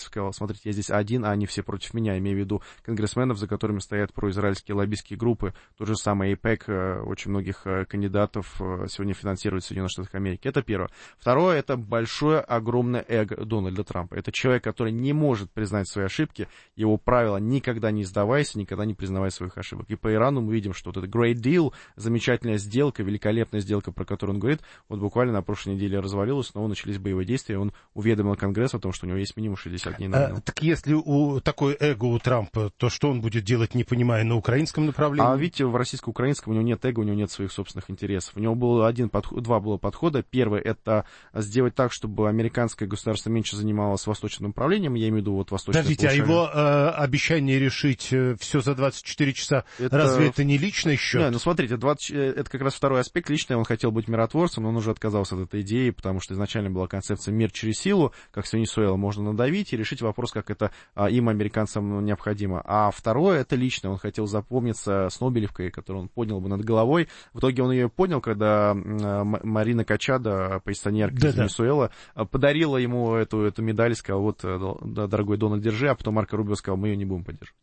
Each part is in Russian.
сказал: смотрите, я здесь один, а они все против меня, имею в виду конгрессменов, за которыми стоят произраильские лоббистские группы, тот же самый AIPAC, очень многих кандидатов сегодня финансирует в Соединенных Штатах Америки. Это первое. Второе, это большое, огромное эго Дональда Трампа. Это человек, который не может признать свои ошибки, его правило: никогда не сдавайся, никогда не признавай своих ошибок. И по Ирану мы видим, что вот это great deal, замечательная сделка, великолепная сделка, про которую он говорит, вот буквально на прошлой неделе развалилась, снова начались боевые действия, он уведомил Конгресс о том, что у него есть минимум 60 дней на войну. Так если такое эго у Трампа, то что он будет делать, не понимая, на украинском направлении? А видите, в российско-украинском у него нет эго, у него нет своих собственных интересов. У него было два было подхода. Первый — это сделать так, чтобы американское государство меньше занималось восточным направлением, я имею в виду вот восточное Подождите, а его обещание решить все за 24 часа, разве это не личный счет? Да, ну смотрите, это как раз второй аспект. Лично он хотел быть миротворцем, но он уже отказался от этой идеи, потому что изначально была концепция «мир через силу», как с Венесуэлой можно надавить и решить вопрос, как это им, американцам, необходимо. А второе — это личное. Он хотел запомниться с Нобелевкой, которую он поднял бы над головой. В итоге он ее поднял, когда Марина Качадо, оппозиционерка из Венесуэлы, подарила ему эту медаль и сказала: вот, дорогой Дональд, держи, а потом Марко Рубио сказал: мы ее не будем поддерживать.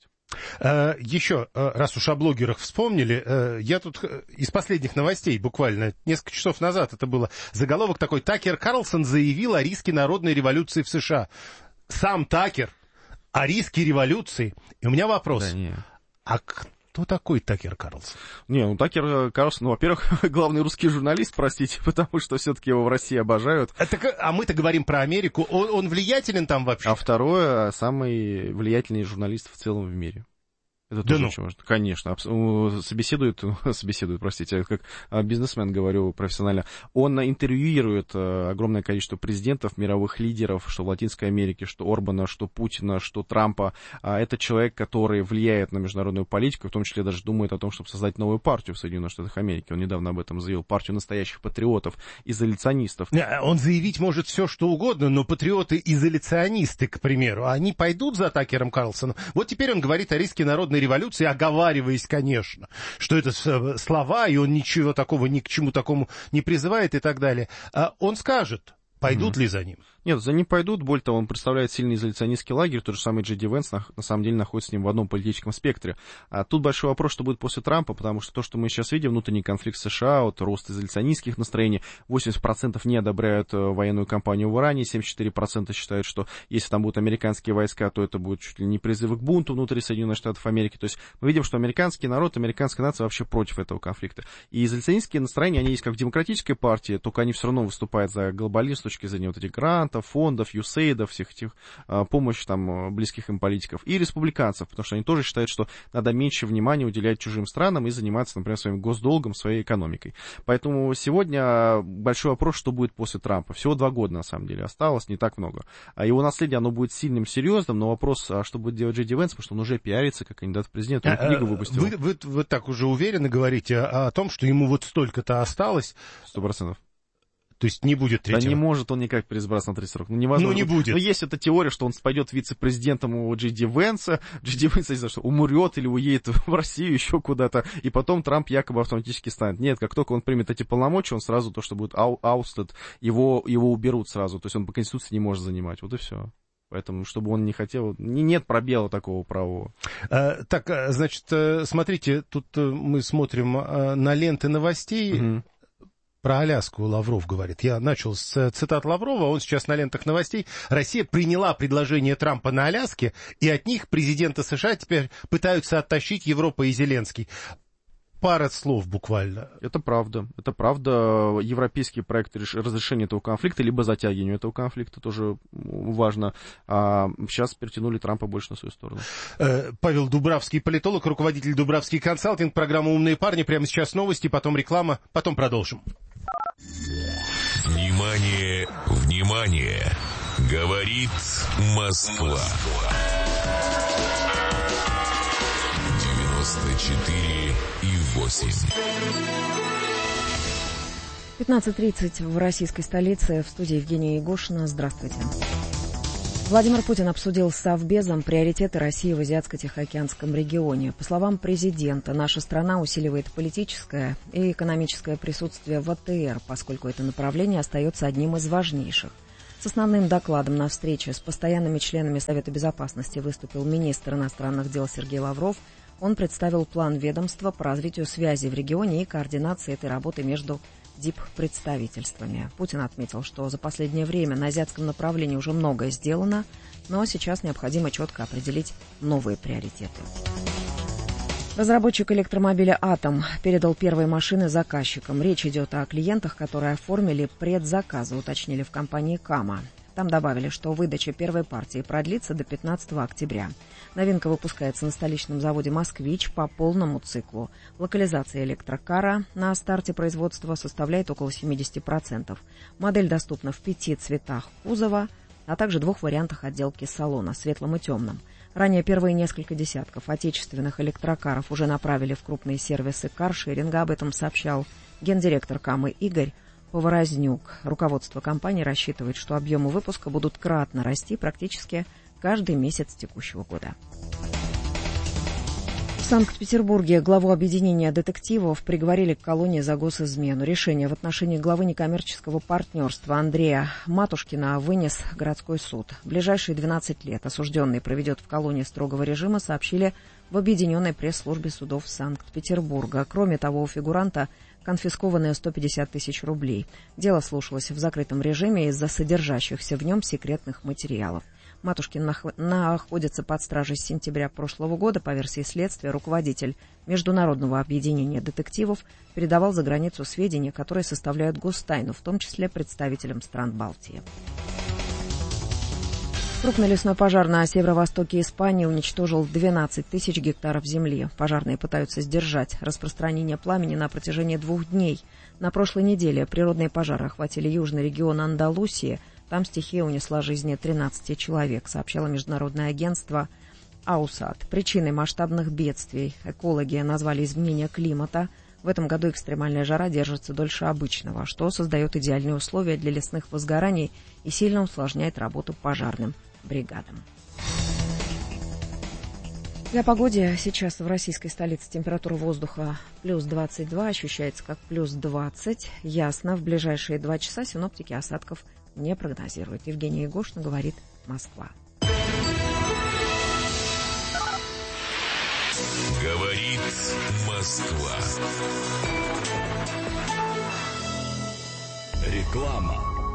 Еще, раз уж о блогерах вспомнили, я тут из последних новостей, буквально несколько часов назад это было, заголовок такой: Такер Карлсон заявил о риске народной революции в США. Сам Такер о риске революции. И у меня вопрос. Да, кто такой Такер Карлсон? Такер Карлсон, во-первых, главный русский журналист, простите, потому что все-таки его в России обожают. А мы-то говорим про Америку. Он влиятелен там вообще? А второе, самый влиятельный журналист в целом в мире. Это тоже очень важно. Конечно. Собеседует, простите, как бизнесмен говорю профессионально. Он интервьюирует огромное количество президентов, мировых лидеров, что в Латинской Америке, что Орбана, что Путина, что Трампа. Это человек, который влияет на международную политику, в том числе даже думает о том, чтобы создать новую партию в Соединенных Штатах Америки. Он недавно об этом заявил. Партию настоящих патриотов, изоляционистов. Он заявить может все, что угодно, но патриоты-изоляционисты, к примеру, они пойдут за Такером Карлсоном? Вот теперь он говорит о риске народной революции, оговариваясь, конечно, что это слова, и он ничего такого, ни к чему такому не призывает и так далее. Он скажет, пойдут ли за ним? Нет, за ним пойдут. Более того, он представляет сильный изоляционистский лагерь. Тот же самый Джей Ди Венс на самом деле находится с ним в одном политическом спектре. Тут большой вопрос, что будет после Трампа, потому что то, что мы сейчас видим, внутренний конфликт США, вот рост изоляционистских настроений, 80% не одобряют военную кампанию в Иране, 74% считают, что если там будут американские войска, то это будет чуть ли не призыв к бунту внутри Соединенных Штатов Америки. То есть мы видим, что американский народ, американская нация вообще против этого конфликта. И изоляционистские настроения, они есть как в демократической партии, только они все равно выступают за глобализм с точки зрения вот этих грантов, фондов, USAID, всех этих помощи там близких им политиков, и республиканцев, потому что они тоже считают, что надо меньше внимания уделять чужим странам и заниматься, например, своим госдолгом, своей экономикой. Поэтому сегодня большой вопрос, что будет после Трампа. Всего 2 года, на самом деле, осталось, не так много. Его наследие, оно будет сильным, серьезным, но вопрос, что будет делать Джей Ди Венс, потому что он уже пиарится как кандидат в президент, он книгу выпустил. Вы так уже уверенно говорите о том, что ему вот столько-то осталось? 100%. То есть не будет третьего? Да не может он никак переизбраться на 30 срок. Невозможно. Не будет. Но есть эта теория, что он пойдет вице-президентом у Джей Ди Венса. Джей Ди Венс, не знаю, что умрет или уедет в Россию еще куда-то. И потом Трамп якобы автоматически станет. Нет, как только он примет эти полномочия, он сразу то, что будет ousted, его уберут сразу. То есть он по Конституции не может занимать. Вот и все. Поэтому, чтобы он не хотел, нет пробела такого правового. Так, значит, смотрите, тут мы смотрим на ленты новостей. Угу. Про Аляску Лавров говорит. Я начал с цитат Лаврова, он сейчас на лентах новостей. Россия приняла предложение Трампа на Аляске, и от них президента США теперь пытаются оттащить Европа и Зеленский. Пара слов буквально. Это правда. Это правда. Европейский проект разрешения этого конфликта, либо затягивания этого конфликта, тоже важно. А сейчас перетянули Трампа больше на свою сторону. Павел Дубравский, политолог, руководитель Дубравский консалтинг, программа «Умные парни». Прямо сейчас новости, потом реклама, потом продолжим. Внимание, внимание! Говорит Москва. 94,8. 15:30 в российской столице. В студии Евгения Егошина. Здравствуйте. Владимир Путин обсудил с Совбезом приоритеты России в Азиатско-Тихоокеанском регионе. По словам президента, наша страна усиливает политическое и экономическое присутствие в АТР, поскольку это направление остается одним из важнейших. С основным докладом на встрече с постоянными членами Совета Безопасности выступил министр иностранных дел Сергей Лавров. Он представил план ведомства по развитию связи в регионе и координации этой работы между диппредставительствами. Путин отметил, что за последнее время на азиатском направлении уже многое сделано, но сейчас необходимо четко определить новые приоритеты. Разработчик электромобиля «Атом» передал первые машины заказчикам. Речь идет о клиентах, которые оформили предзаказы, уточнили в компании «Кама». Там добавили, что выдача первой партии продлится до 15 октября. Новинка выпускается на столичном заводе «Москвич» по полному циклу. Локализация электрокара на старте производства составляет около 70%. Модель доступна в 5 цветах кузова, а также 2 вариантах отделки салона – светлом и темном. Ранее первые несколько десятков отечественных электрокаров уже направили в крупные сервисы каршеринга. Об этом сообщал гендиректор «Камы» Игорь Поворознюк. Руководство компании рассчитывает, что объемы выпуска будут кратно расти практически каждый месяц текущего года. В Санкт-Петербурге главу объединения детективов приговорили к колонии за госизмену. Решение в отношении главы некоммерческого партнерства Андрея Матушкина вынес городской суд. Ближайшие 12 лет осужденный проведет в колонии строгого режима, сообщили в объединенной пресс-службе судов Санкт-Петербурга. Кроме того, у фигуранта конфискованные 150 тысяч рублей. Дело слушалось в закрытом режиме из-за содержащихся в нем секретных материалов. Матушкин находится под стражей с сентября прошлого года. По версии следствия, руководитель Международного объединения детективов передавал за границу сведения, которые составляют гостайну, в том числе представителям стран Балтии. Крупный лесной пожар на северо-востоке Испании уничтожил 12 тысяч гектаров земли. Пожарные пытаются сдержать распространение пламени на протяжении 2 дней. На прошлой неделе природные пожары охватили южный регион Андалусии. Там стихия унесла жизни 13 человек, сообщало международное агентство «Аусат». Причиной масштабных бедствий экологи назвали изменение климата. В этом году экстремальная жара держится дольше обычного, что создает идеальные условия для лесных возгораний и сильно усложняет работу пожарным бригадам. Для погоды сейчас в российской столице температура воздуха плюс 22, ощущается как плюс 20. Ясно, в ближайшие 2 часа синоптики осадков не прогнозируют. Евгения Егошина, говорит Москва. Говорит Москва. Реклама.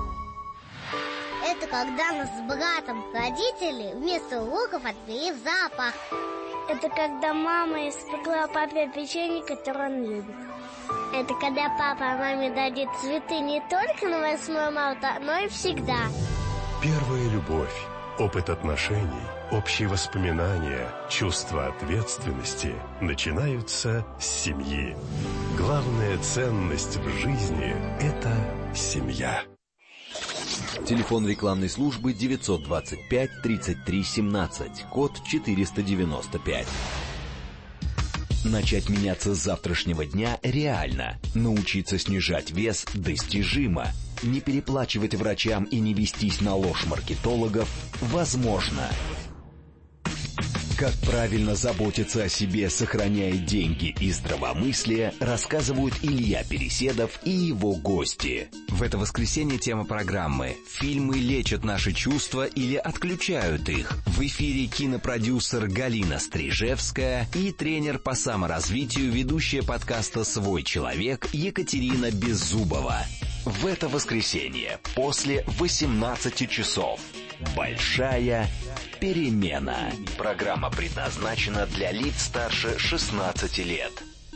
Это когда нас с братом родители вместо уроков отвели в зоопарк. Это когда мама испекла папе печенье, которое он любит. Это когда папа маме дадит цветы не только на 8 марта, но и всегда. Первая любовь, опыт отношений, общие воспоминания, чувство ответственности начинаются с семьи. Главная ценность в жизни – это семья. Телефон рекламной службы 925 33 17, код 495. Начать меняться с завтрашнего дня реально. Научиться снижать вес достижимо. Не переплачивать врачам и не вестись на ложь маркетологов возможно. Как правильно заботиться о себе, сохраняя деньги и здравомыслие, рассказывают Илья Переседов и его гости. В это воскресенье тема программы «Фильмы лечат наши чувства или отключают их». В эфире кинопродюсер Галина Стрижевская и тренер по саморазвитию, ведущая подкаста «Свой человек» Екатерина Беззубова. В это воскресенье после 18 часов. Большая перемена. Программа предназначена для лиц старше 16 лет.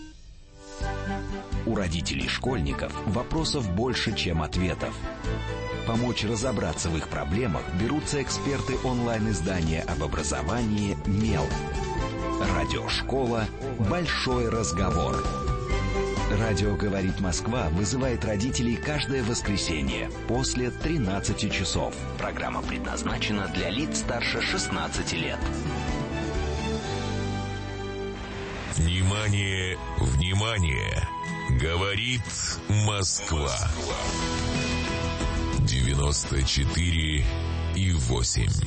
У родителей школьников вопросов больше, чем ответов. Помочь разобраться в их проблемах берутся эксперты онлайн-издания об образовании «Мел». Радиошкола «Большой разговор». Радио «Говорит Москва» вызывает родителей каждое воскресенье после 13 часов. Программа предназначена для лиц старше 16 лет. Внимание, внимание! Говорит Москва. 94,8.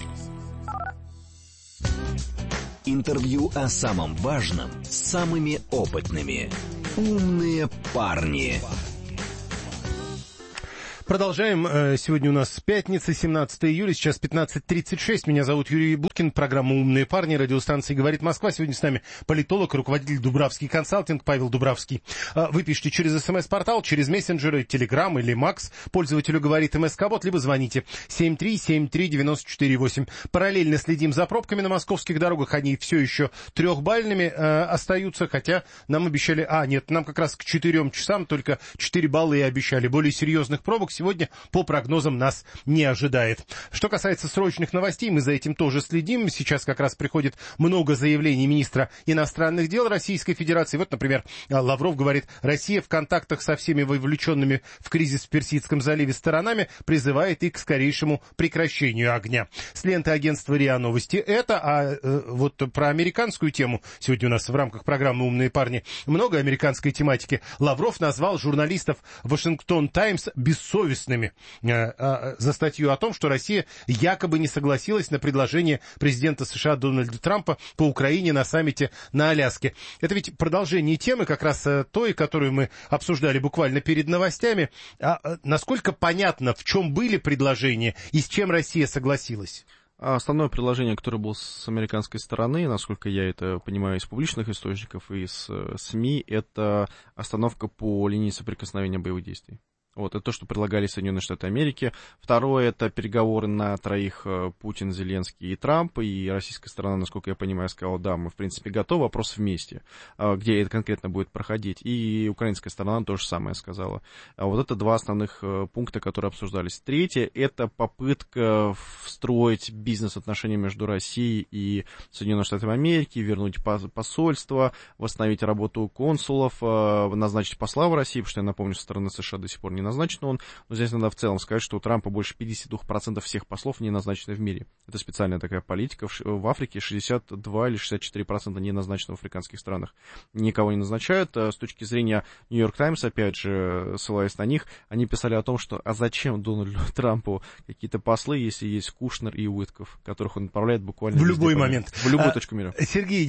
Интервью о самом важном с самыми опытными. Умные парни. Продолжаем. Сегодня у нас пятница, 17 июля, сейчас 15:36. Меня зовут Юрий Буткин, программа «Умные парни», радиостанции «Говорит Москва». Сегодня с нами политолог, руководитель Дубравский консалтинг Павел Дубравский. Вы пишите через СМС-портал, через мессенджеры, Телеграм или Макс. Пользователю говорит МСК-бот, либо звоните 7373948. Параллельно следим за пробками на московских дорогах. Они все еще трехбальными остаются, хотя нам обещали... Нет, нам как раз к 4 часам только 4 балла и обещали. Более серьезных пробок сегодня, по прогнозам, нас не ожидает. Что касается срочных новостей, мы за этим тоже следим. Сейчас как раз приходит много заявлений министра иностранных дел Российской Федерации. Вот, например, Лавров говорит, Россия в контактах со всеми вовлеченными в кризис в Персидском заливе сторонами призывает их к скорейшему прекращению огня. С ленты агентства РИА Новости это, вот про американскую тему сегодня у нас в рамках программы «Умные парни» много американской тематики. Лавров назвал журналистов «Вашингтон Таймс» бессовестными за статью о том, что Россия якобы не согласилась на предложение президента США Дональда Трампа по Украине на саммите на Аляске. Это ведь продолжение темы как раз той, которую мы обсуждали буквально перед новостями. Насколько понятно, в чем были предложения и с чем Россия согласилась? Основное предложение, которое было с американской стороны, насколько я это понимаю из публичных источников и из СМИ, это остановка по линии соприкосновения боевых действий. Вот, это то, что предлагали Соединенные Штаты Америки. Второе, это переговоры на троих Путин, Зеленский и Трамп. И российская сторона, насколько я понимаю, сказала, да, мы, в принципе, готовы, вопрос вместе, где это конкретно будет проходить. И украинская сторона то же самое сказала. Вот это два основных пункта, которые обсуждались. Третье, это попытка встроить бизнес-отношения между Россией и Соединенными Штатами Америки, вернуть посольство, восстановить работу консулов, назначить посла в России, потому что, я напомню, со стороны США до сих пор не назначен он, но здесь надо в целом сказать, что у Трампа больше 52% всех послов не назначены в мире. Это специальная такая политика. В Африке 62 или 64% не назначены в африканских странах. Никого не назначают. С точки зрения Нью-Йорк Таймс, опять же, ссылаясь на них, они писали о том, что зачем Дональду Трампу какие-то послы, если есть Кушнер и Уитков, которых он отправляет буквально в любой момент. В любую точку мира. Сергей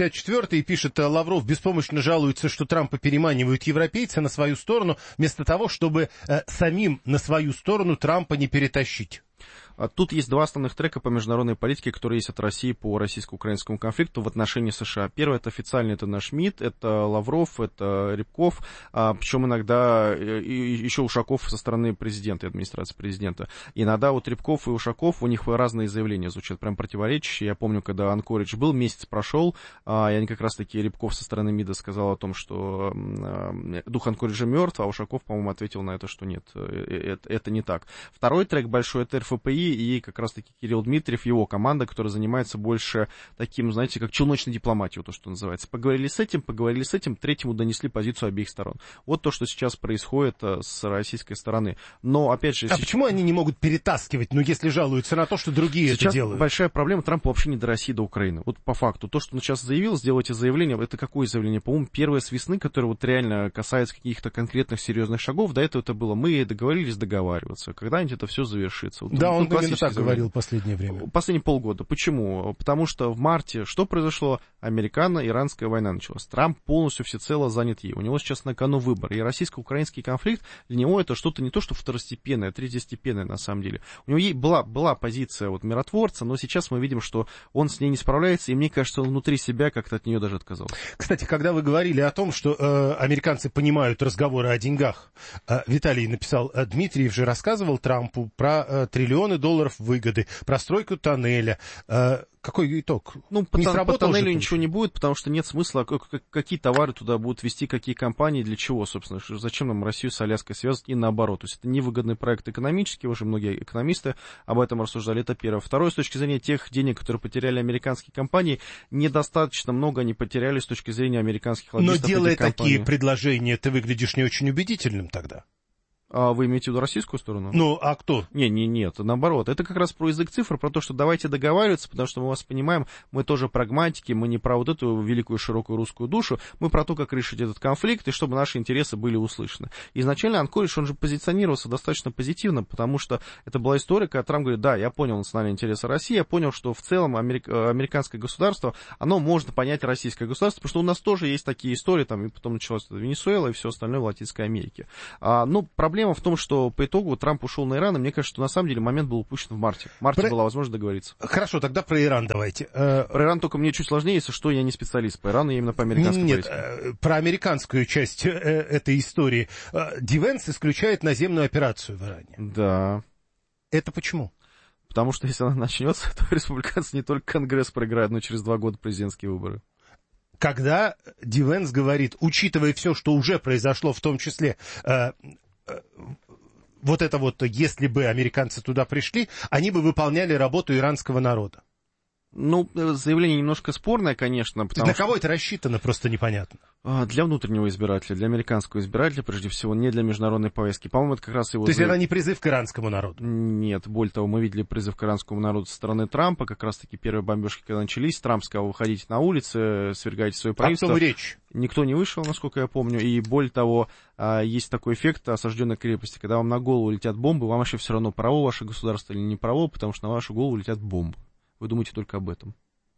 954 пишет, Лавров беспомощно жалуется, что Трампа переманивают европейцы на свою сторону, вместо того, чтобы самим на свою сторону Трампа не перетащить. Тут есть два основных трека по международной политике, которые есть от России по российско-украинскому конфликту в отношении США. Первый — это официальный, это наш МИД, это Лавров, это Рябков, причем иногда еще Ушаков со стороны президента и администрации президента. Иногда вот Рябков и Ушаков, у них разные заявления звучат, прям противоречащие. Я помню, когда Анкоридж был, месяц прошел, и они как раз-таки, Рябков со стороны МИДа сказал о том, что дух Анкориджа мертв, а Ушаков, по-моему, ответил на это, что нет, это не так. Второй трек большой — это РФПИ, и как раз-таки Кирилл Дмитриев, его команда, которая занимается больше таким, знаете, как челночной дипломатией, то, что называется. Поговорили с этим, третьему донесли позицию обеих сторон. Вот то, что сейчас происходит с российской стороны. Но, опять же... почему они не могут перетаскивать, если жалуются на то, что другие это делают? Сейчас большая проблема, Трампу вообще не до России, до Украины. Вот по факту. То, что он сейчас заявил, сделайте заявление, это какое заявление? По-моему, первое с весны, которое вот реально касается каких-то конкретных серьезных шагов. До этого это было, мы договорились договариваться. Когда-нибудь это все завершится. Вот, да, он именно так говорил в последнее время. Последние полгода. Почему? Потому что в марте что произошло? Американо-иранская война началась. Трамп полностью всецело занят ей. У него сейчас на кону выбор. И российско-украинский конфликт для него это что-то не то, что второстепенное, а третьестепенное на самом деле. У него была позиция вот миротворца, но сейчас мы видим, что он с ней не справляется, и мне кажется, он внутри себя как-то от нее даже отказался. Кстати, когда вы говорили о том, что американцы понимают разговоры о деньгах, Виталий написал, Дмитриев же рассказывал Трампу про триллионы долларов выгоды, про стройку тоннеля. Какой итог? По тоннелю ничего не будет, потому что нет смысла, какие товары туда будут везти, какие компании, для чего, собственно, зачем нам Россию с Аляской связывать и наоборот. То есть это невыгодный проект экономический, уже многие экономисты об этом рассуждали, это первое. Второе, с точки зрения тех денег, которые потеряли американские компании, недостаточно много они потеряли с точки зрения американских лоббистов. Но делая такие предложения, ты выглядишь не очень убедительным тогда. А вы имеете в виду российскую сторону? А кто? Нет, наоборот. Это как раз про язык цифр, про то, что давайте договариваться, потому что мы вас понимаем, мы тоже прагматики, мы не про вот эту великую широкую русскую душу, мы про то, как решить этот конфликт, и чтобы наши интересы были услышаны. Изначально Анкоридж, он же позиционировался достаточно позитивно, потому что это была история, когда Трамп говорит, да, я понял национальные интересы России, я понял, что в целом американское государство, оно может понять российское государство, потому что у нас тоже есть такие истории, там, и потом началась Венесуэла и все остальное в Латинской Америке. Проблема проблема в том, что по итогу Трамп ушел на Иран, и мне кажется, что на самом деле момент был упущен в марте. В марте была возможность договориться. Хорошо, тогда про Иран давайте. Про Иран только мне чуть сложнее, если что, я не специалист по Ирану, я именно по американской повестке. Нет, про американскую часть этой истории. Ди Венс исключает наземную операцию в Иране. Да. Это почему? Потому что если она начнется, то республиканцы не только Конгресс проиграют, но и через 2 года президентские выборы. Когда Ди Венс говорит, учитывая все, что уже произошло, в том числе вот это вот, если бы американцы туда пришли, они бы выполняли работу иранского народа. Ну, заявление немножко спорное, конечно. Для кого это рассчитано, просто непонятно. Для внутреннего избирателя, для американского избирателя, прежде всего, не для международной повестки. По-моему, это как раз его... То есть это не призыв к иранскому народу? Нет, более того, мы видели призыв к иранскому народу со стороны Трампа, как раз-таки первые бомбежки, когда начались, Трамп сказал, выходите на улицы, свергайте свое правительство. О том речь. Никто не вышел, насколько я помню, и более того, есть такой эффект осажденной крепости, когда вам на голову летят бомбы, вам вообще все равно, право ваше государство или не право, потому что на вашу голову летят бомбы. Вы думаете только об этом.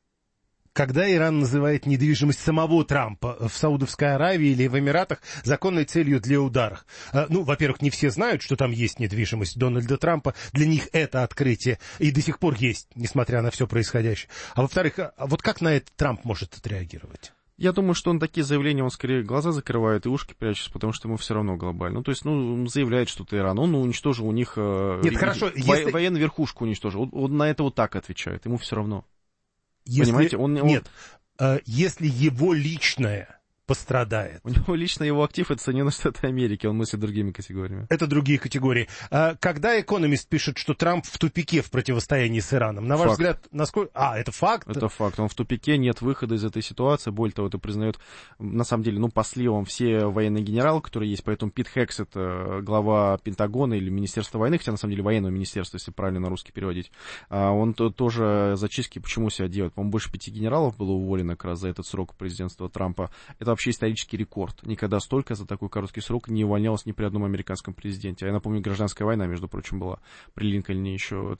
Когда Иран называет недвижимость самого Трампа в Саудовской Аравии или в Эмиратах законной целью для ударов? Ну, во-первых, не все знают, что там есть недвижимость Дональда Трампа. Для них это открытие и до сих пор есть, несмотря на все происходящее. А во-вторых, вот как на это Трамп может отреагировать? Я думаю, что он такие заявления, он скорее глаза закрывает и ушки прячет, потому что ему все равно глобально. Ну, то есть, он заявляет что-то Иран, он уничтожил у них... Нет, хорошо, военную верхушку уничтожил. Он на это вот так отвечает, ему все равно. Понимаете? Нет, если его личное пострадает. У него лично его актив — это Соединенные Штаты Америки, он мыслит другими категориями. Это другие категории. Когда «Экономист» пишет, что Трамп в тупике в противостоянии с Ираном, на ваш взгляд, насколько... это факт? Это факт, он в тупике, нет выхода из этой ситуации, более того, это признает, на самом деле, по сливам все военные генералы, которые есть, поэтому Пит Хексет, глава Пентагона или Министерства войны, хотя на самом деле военного министерства, если правильно на русский переводить, он тоже зачистки почему себя делает? По-моему, больше 5 генералов было уволено как раз за этот срок президентства Трампа. Это вообще исторический рекорд. Никогда столько за такой короткий срок не увольнялось ни при одном американском президенте. А я напомню, гражданская война, между прочим, была при Линкольне еще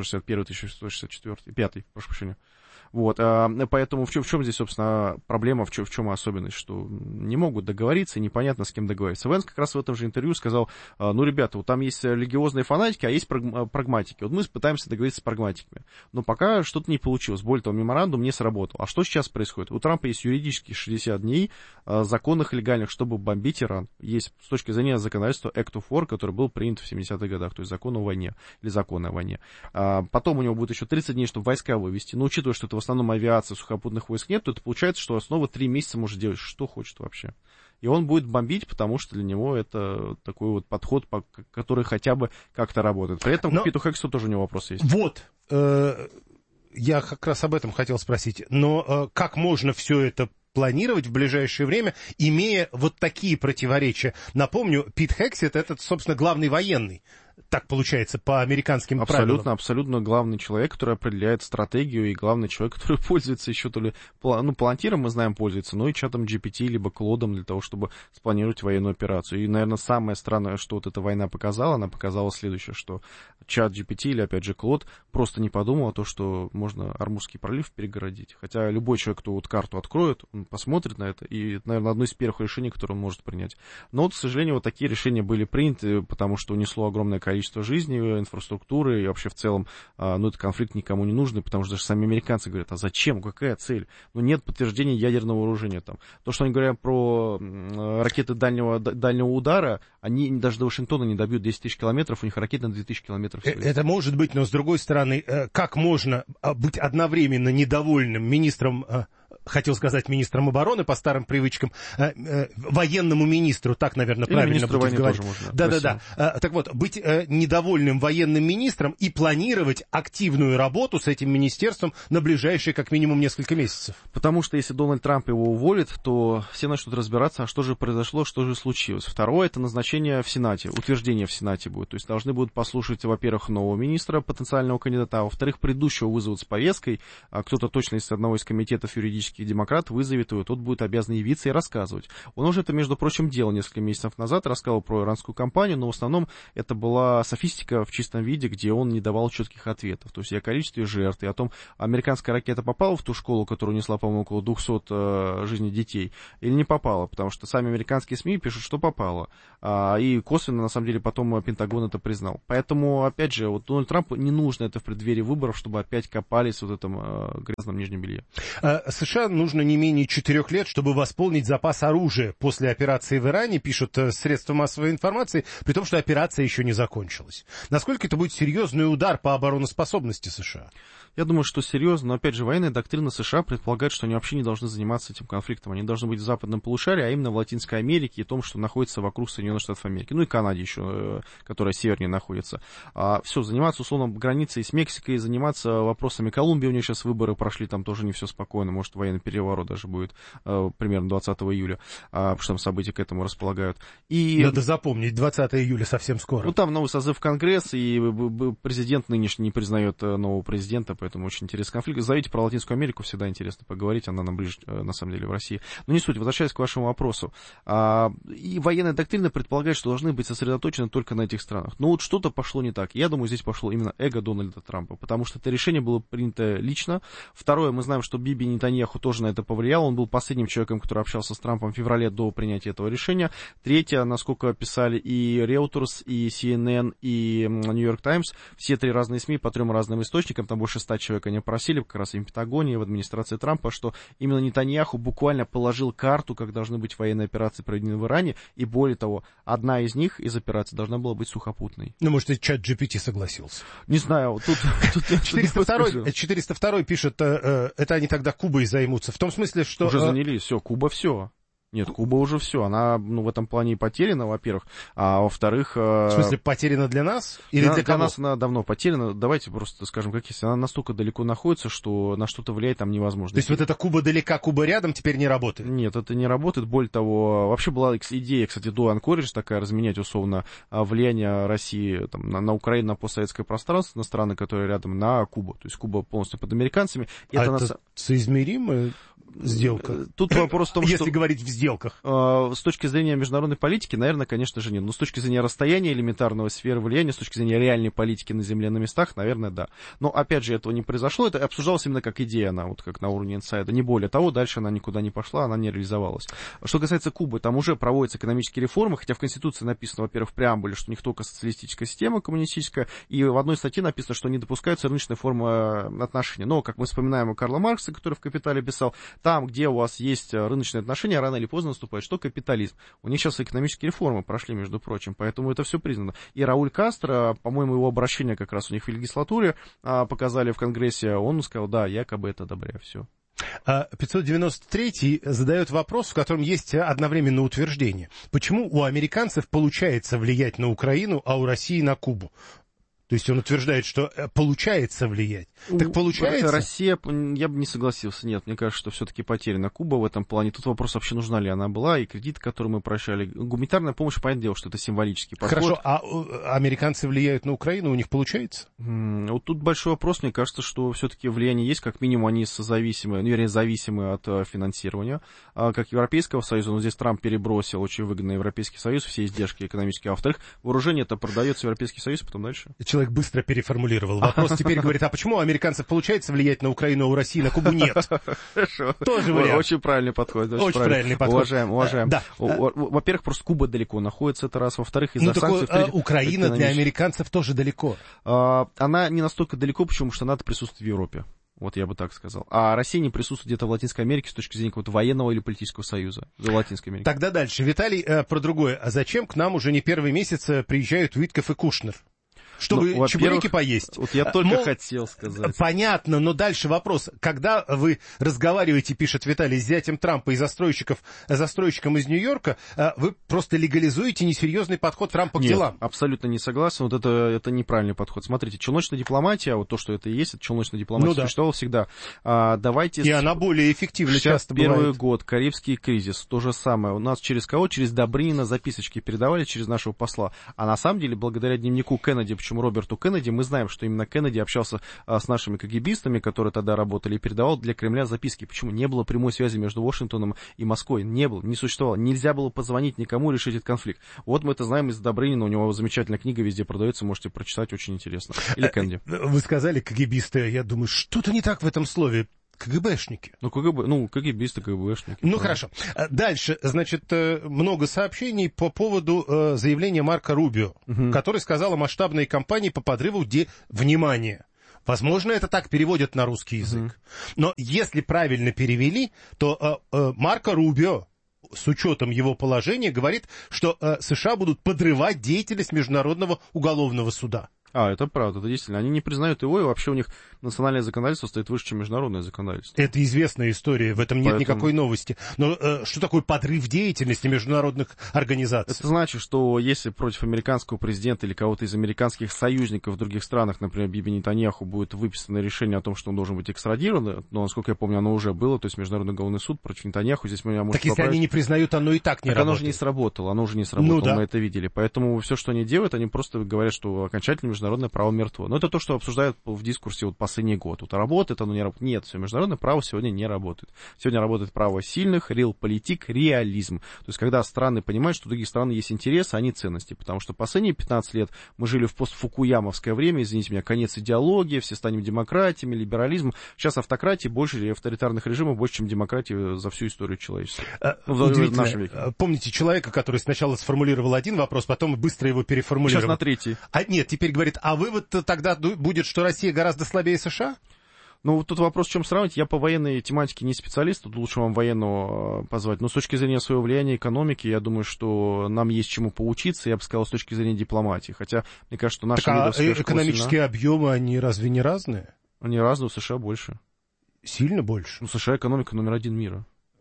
1861-1864, 5-й, прошу прощения. Вот, поэтому в чем здесь, собственно, проблема, в чем особенность, что не могут договориться, и непонятно, с кем договориться. Венс как раз в этом же интервью сказал, ребята, вот там есть религиозные фанатики, а есть прагматики. Вот мы пытаемся договориться с прагматиками. Но пока что-то не получилось. Более того, меморандум не сработал. А что сейчас происходит? У Трампа есть юридические 60 дней, законных и легальных, чтобы бомбить Иран. Есть с точки зрения законодательства Act of War, который был принят в 70-х годах, то есть закон о войне, или закон о войне. Потом у него будет еще 30 дней, чтобы войска вывести. Но учитывая, что это в основном авиации, сухопутных войск нет, то это получается, что снова 3 месяца может делать, что хочет вообще. И он будет бомбить, потому что для него это такой вот подход, который хотя бы как-то работает. При этом к Питу Хексу тоже у него вопрос есть. Вот, я как раз об этом хотел спросить. Но как можно все это планировать в ближайшее время, имея вот такие противоречия? Напомню, Пит Хексет — это, собственно, главный военный. Так получается, по американским правилам. Абсолютно главный человек, который определяет стратегию, и главный человек, который пользуется еще то ли... Палантиром, мы знаем, пользуется, но и чатом GPT, либо Клодом для того, чтобы спланировать военную операцию. И, наверное, самое странное, что вот эта война показала, она показала следующее, что чат GPT, или, опять же, Клод, просто не подумал о том, что можно Ормузский пролив перегородить. Хотя любой человек, кто вот карту откроет, он посмотрит на это, и, наверное, одно из первых решений, которое он может принять. Но вот, к сожалению, вот такие решения были приняты, потому что унесло огромное количество жизни, инфраструктуры, и вообще в целом, этот конфликт никому не нужен, потому что даже сами американцы говорят, а зачем, какая цель? Нет подтверждения ядерного вооружения там. То, что они говорят про ракеты дальнего удара, они даже до Вашингтона не добьют 10 тысяч километров, у них ракеты на 2000 километров. Это может быть, но с другой стороны, как можно быть одновременно недовольным министром, хотел сказать министром обороны по старым привычкам, военному министру, так, наверное, правильно будет говорить. Да. Так вот, быть недовольным военным министром и планировать активную работу с этим министерством на ближайшие как минимум несколько месяцев. Потому что если Дональд Трамп его уволит, то все начнут разбираться, а что же произошло, что же случилось. Второе — это назначение в Сенате, утверждение в Сенате будет. То есть должны будут послушать, во-первых, нового министра, потенциального кандидата, а во-вторых, предыдущего вызовут с повесткой, кто-то точно из одного из комитетов юридических республиканских демократов вызовет его, тот будет обязан явиться и рассказывать. Он уже это, между прочим, делал несколько месяцев назад, рассказывал про иранскую кампанию, но в основном это была софистика в чистом виде, где он не давал четких ответов. То есть и о количестве жертв, и о том, американская ракета попала в ту школу, которая унесла, по-моему, около 200 жизней детей, или не попала, потому что сами американские СМИ пишут, что попала. И косвенно, на самом деле, потом Пентагон это признал. Поэтому, опять же, вот Дональду Трампу не нужно это в преддверии выборов, чтобы опять копались в вот этом грязном нижнем белье. США нужно не менее 4 лет, чтобы восполнить запас оружия после операции в Иране, пишут средства массовой информации, при том, что операция еще не закончилась. Насколько это будет серьезный удар по обороноспособности США? Я думаю, что серьезно, но, опять же, военная доктрина США предполагает, что они вообще не должны заниматься этим конфликтом. Они должны быть в западном полушарии, а именно в Латинской Америке и том, что находится вокруг Соединенных Штатов Америки. Ну и Канаде еще, которая севернее находится. Все, заниматься, условно, границей с Мексикой, заниматься вопросами Колумбии. У них сейчас выборы прошли, там тоже не все спокойно. Может, военный переворот даже будет примерно 20 июля, потому что там события к этому располагают. И... Надо запомнить, 20 июля совсем скоро. Ну, там новый созыв Конгресса, и президент нынешний не признает нового президента, поэтому очень интересный конфликт. Зовите про Латинскую Америку, всегда интересно поговорить, она нам ближе, на самом деле, в России. Но не суть, возвращаясь к вашему вопросу. И военная доктрина предполагает, что должны быть сосредоточены только на этих странах. Но вот что-то пошло не так. Я думаю, здесь пошло именно эго Дональда Трампа, потому что это решение было принято лично. Второе, мы знаем, что Биби Нетаньяху тоже на это повлиял. Он был последним человеком, который общался с Трампом в феврале до принятия этого решения. Третье, насколько писали и Reuters, и CNN, и New York Times, все три разные СМИ по 3 разным источникам, там больше 100 человек они просили, как раз и в Пентагоне, и в администрации Трампа, что именно Нетаньяху буквально положил карту, как должны быть военные операции проведены в Иране, и более того, одна из них, из операций, должна была быть сухопутной. Ну, может, и чат GPT согласился. Не знаю, тут 402 пишет, это они тогда Кубой займутся, в том смысле, что... Уже занялись, все, Куба все. Нет, Куба уже все, она в этом плане и потеряна, во-первых, а во-вторых... В смысле, потеряна для нас? Или для кого? Для нас она давно потеряна, давайте просто скажем, как есть, она настолько далеко находится, что на что-то влиять там невозможно. То есть вот эта Куба далека, Куба рядом теперь не работает? Нет, это не работает, более того, вообще была идея, кстати, до Анкоридж такая, разменять условно влияние России там, на Украину, на постсоветское пространство, на страны, которые рядом, на Кубу, то есть Куба полностью под американцами. Это соизмеримая сделка? Тут вопрос в том, если говорить в сделках. С точки зрения международной политики, наверное, конечно же нет. Но с точки зрения расстояния элементарного сферы влияния, с точки зрения реальной политики на земле, на местах, наверное, да. Но, опять же, этого не произошло. Это обсуждалось именно как идея, она вот как на уровне инсайда. Не более того, дальше она никуда не пошла, она не реализовалась. Что касается Кубы, там уже проводятся экономические реформы, хотя в Конституции написано, во-первых, в преамбуле, что у них только социалистическая система коммунистическая, и в одной статье написано, что не допускаются рыночные формы отношений. Но, как мы вспоминаем у Карла Маркса, который в «Капитале» писал, там, где у вас есть рыночные отношения, рано или поздно наступает что капитализм. У них сейчас экономические реформы прошли, между прочим, поэтому это все признано. И Рауль Кастро, по-моему, его обращение как раз у них в легислатуре показали в Конгрессе, он сказал, да, якобы это одобряю, все. 593 задает вопрос, в котором есть одновременно утверждение. Почему у американцев получается влиять на Украину, а у России на Кубу? То есть он утверждает, что получается влиять. Так получается? Россия, я бы не согласился. Нет, мне кажется, что все-таки потеряна Куба в этом плане. Тут вопрос, вообще нужна ли она была, и кредит, который мы прощали. Гуманитарная помощь, понятное дело, что это символический подход. Хорошо, а американцы влияют на Украину, у них получается? Вот тут большой вопрос. Мне кажется, что все-таки влияние есть, как минимум они зависимы, вернее, зависимы от финансирования. Как Европейского Союза, но здесь Трамп перебросил очень выгодно Европейский Союз, все издержки экономические. А во-вторых, вооружение это продается в Европейский Союз, потом дальше. Человек быстро переформулировал вопрос. Теперь говорит, а почему у американцев получается влиять на Украину, а у России на Кубу нет? Хорошо. Тоже вариант. Очень правильный подход. Очень правильный подход. Уважаем. Да. Во-первых, просто Куба далеко находится, это раз. Во-вторых, из-за санкций... Украина для американцев тоже далеко. Она не настолько далеко, потому что НАТО присутствует в Европе. Вот я бы так сказал. А Россия не присутствует где-то в Латинской Америке с точки зрения какого-то военного или политического союза в Латинской Америке. Тогда дальше. Виталий, про другое. А зачем к нам уже не первый месяц приезжают Уитков и Кушнер? Чтобы чебуреки поесть. Вот я только хотел сказать. Понятно, но дальше вопрос. Когда вы разговариваете, пишет Виталий, с зятем Трампа и застройщиком из Нью-Йорка, вы просто легализуете несерьезный подход Трампа к делам. Абсолютно не согласен. Вот это неправильный подход. Смотрите, челночная дипломатия, вот то, что это и есть, это челночная дипломатия существовала всегда. Давайте... И она более эффективна часто бывает. Первый год, Карибский кризис, то же самое. У нас через кого? Через Добрынина записочки передавали через нашего посла. А на самом деле, благодаря дневнику Кеннеди, почему Роберту Кеннеди. Мы знаем, что именно Кеннеди общался с нашими КГБистами, которые тогда работали, и передавал для Кремля записки. Почему? Не было прямой связи между Вашингтоном и Москвой. Не было, не существовало. Нельзя было позвонить никому и решить этот конфликт. Вот мы это знаем из Добрынина, у него замечательная книга везде продается, можете прочитать, очень интересно. Или Кеннеди. Вы сказали КГБисты, я думаю, что-то не так в этом слове. КГБшники. КГБисты, КГБшники. Ну, хорошо. Дальше, значит, много сообщений по поводу заявления Марко Рубио, который сказал о масштабной кампании по подрыву внимания. Возможно, это так переводят на русский язык. Но если правильно перевели, то Марко Рубио, с учетом его положения, говорит, что США будут подрывать деятельность Международного уголовного суда. Это правда, это действительно. Они не признают его, и вообще у них национальное законодательство стоит выше, чем международное законодательство. Это известная история, в этом нет никакой новости. Но что такое подрыв деятельности международных организаций? Это значит, что если против американского президента или кого-то из американских союзников в других странах, например, Биби Нетаньяху, будет выписано решение о том, что он должен быть экстрадирован, но, насколько я помню, оно уже было, то есть Международный уголовный суд против Нетаньяху, здесь меня может так если они не признают, оно и так не работает. Оно уже не сработало, мы это видели. Поэтому все, что они делают, они просто говорят, что окончательно международное право мертво. Но это то, что обсуждают в дискурсе последний год. Вот работает, оно не работает. Нет, все, международное право сегодня не работает. Сегодня работает право сильных, реалполитик, реализм. То есть, когда страны понимают, что у других стран есть интересы, а не ценности. Потому что последние 15 лет мы жили в постфукуямовское время, извините меня, конец идеологии, все станем демократиями, либерализм. Сейчас автократии больше, и авторитарных режимов больше, чем демократии за всю историю человечества. В нашем веке. Помните человека, который сначала сформулировал один вопрос, потом быстро его переформулировал? Сейчас на третий. Нет, теперь говорит, вывод тогда будет, что Россия гораздо слабее США? Ну, вот тут вопрос, в чем сравнить. Я по военной тематике не специалист, тут лучше вам военного позвать. Но с точки зрения своего влияния экономики, я думаю, что нам есть чему поучиться, я бы сказал, с точки зрения дипломатии. Хотя, мне кажется, что наша экономические объемы, они разве не разные? Они разные, у США больше. Сильно больше? У США экономика номер 1 мира.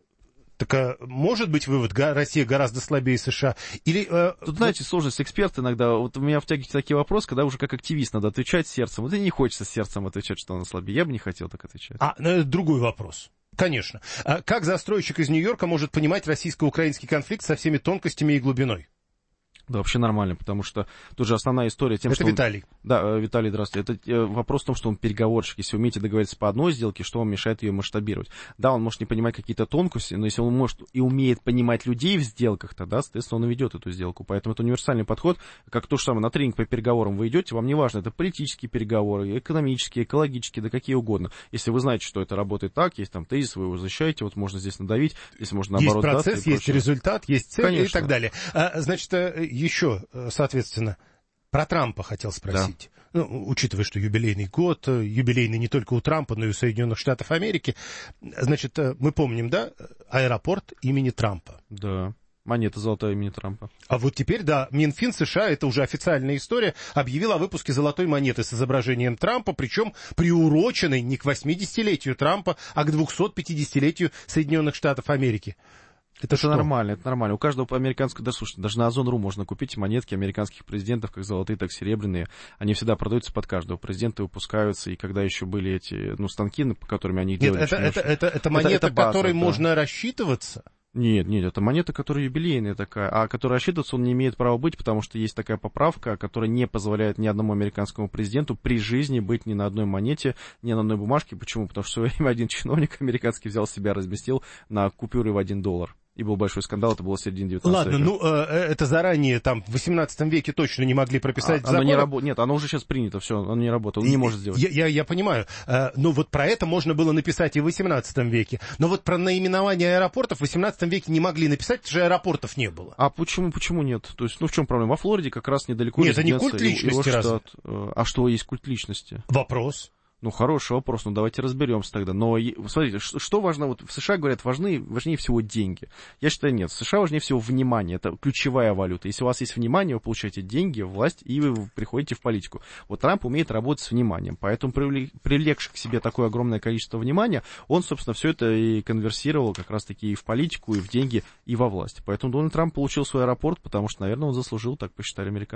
Так может быть вывод, Россия гораздо слабее США? Или, тут, знаете, сложность эксперт иногда. Вот у меня втягивают такие вопросы, когда уже как активист надо отвечать сердцем. Вот и не хочется сердцем отвечать, что она слабее. Я бы не хотел так отвечать. Другой вопрос. Конечно. Как застройщик из Нью-Йорка может понимать российско-украинский конфликт со всеми тонкостями и глубиной? Да, вообще нормально, потому что тут же основная история тем, это что... Виталий. Да, Виталий, здравствуйте. Это вопрос в том, что он переговорщик. Если вы умеете договориться по одной сделке, что вам мешает ее масштабировать? Да, он может не понимать какие-то тонкости, но если он может и умеет понимать людей в сделках, тогда, соответственно, он и ведет эту сделку. Поэтому это универсальный подход, как то же самое, на тренинг по переговорам вы идете, вам не важно, это политические переговоры, экономические, экологические, да какие угодно. Если вы знаете, что это работает так, есть там тезис, вы его защищаете, вот можно здесь надавить, здесь можно наоборот... Есть процесс, есть результат, есть цель. Конечно. И так далее. Значит, еще... Соответственно, про Трампа хотел спросить. Да. Учитывая, что юбилейный год, юбилейный не только у Трампа, но и у Соединенных Штатов Америки. Значит, мы помним, да, аэропорт имени Трампа. Да, монета золотая имени Трампа. А вот теперь, да, Минфин США, это уже официальная история, объявил о выпуске золотой монеты с изображением Трампа, причем приуроченной не к 80-летию Трампа, а к 250-летию Соединенных Штатов Америки. Это нормально, это нормально. У каждого американского, да, слушайте, даже на Озон.ру можно купить монетки американских президентов, как золотые, так и серебряные. Они всегда продаются под каждого президента, выпускаются. И когда еще были эти, станки, по которым они их делали... Это монета, по которой можно рассчитываться? Нет, это монета, которая юбилейная такая, а которая рассчитываться он не имеет права быть, потому что есть такая поправка, которая не позволяет ни одному американскому президенту при жизни быть ни на одной монете, ни на одной бумажке. Почему? Потому что в свое время один чиновник американский взял себя, разместил на купюры в $1. И был большой скандал, это было в середине 19 века. Ладно, это заранее, там, в 18 веке точно не могли прописать закон. Нет, оно уже сейчас принято, все, оно не работает, он не может сделать. Я понимаю, но вот про это можно было написать и в 18 веке. Но вот про наименование аэропортов в 18 веке не могли написать, потому что аэропортов не было. А почему нет? То есть, в чем проблема? Во Флориде как раз недалеко... Нет, это не культ личности, разве? А что есть культ личности? Вопрос. Хороший вопрос, давайте разберемся тогда. Но, смотрите, что важно, вот в США говорят, важнее всего деньги. Я считаю, нет, в США важнее всего внимание, это ключевая валюта. Если у вас есть внимание, вы получаете деньги, власть, и вы приходите в политику. Вот Трамп умеет работать с вниманием, поэтому привлекший к себе такое огромное количество внимания, он, собственно, все это и конверсировал как раз-таки и в политику, и в деньги, и во власть. Поэтому Дональд Трамп получил свой аэропорт, потому что, наверное, он заслужил, так посчитали американцы.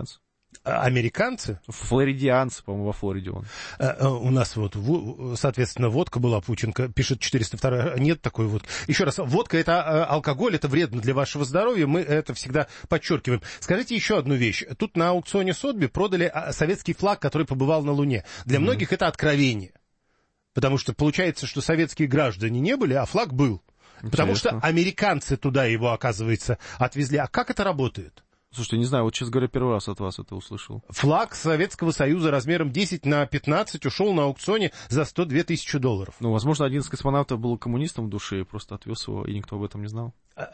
Американцы? Флоридианцы, по-моему, во Флориде он. У нас вот, соответственно, водка была, Пученко, пишет 402. Нет такой водки. Еще раз, водка — это алкоголь, это вредно для вашего здоровья, мы это всегда подчеркиваем. Скажите еще одну вещь. Тут на аукционе Сотби продали советский флаг, который побывал на Луне. Для многих это откровение. Потому что получается, что советские граждане не были, а флаг был. Интересно. Потому что американцы туда его, оказывается, отвезли. А как это работает? Слушайте, не знаю, вот, честно говоря, первый раз от вас это услышал. Флаг Советского Союза размером 10x15 ушел на аукционе за $102 тысячи. Ну, возможно, один из космонавтов был коммунистом в душе и просто отвез его, и никто об этом не знал.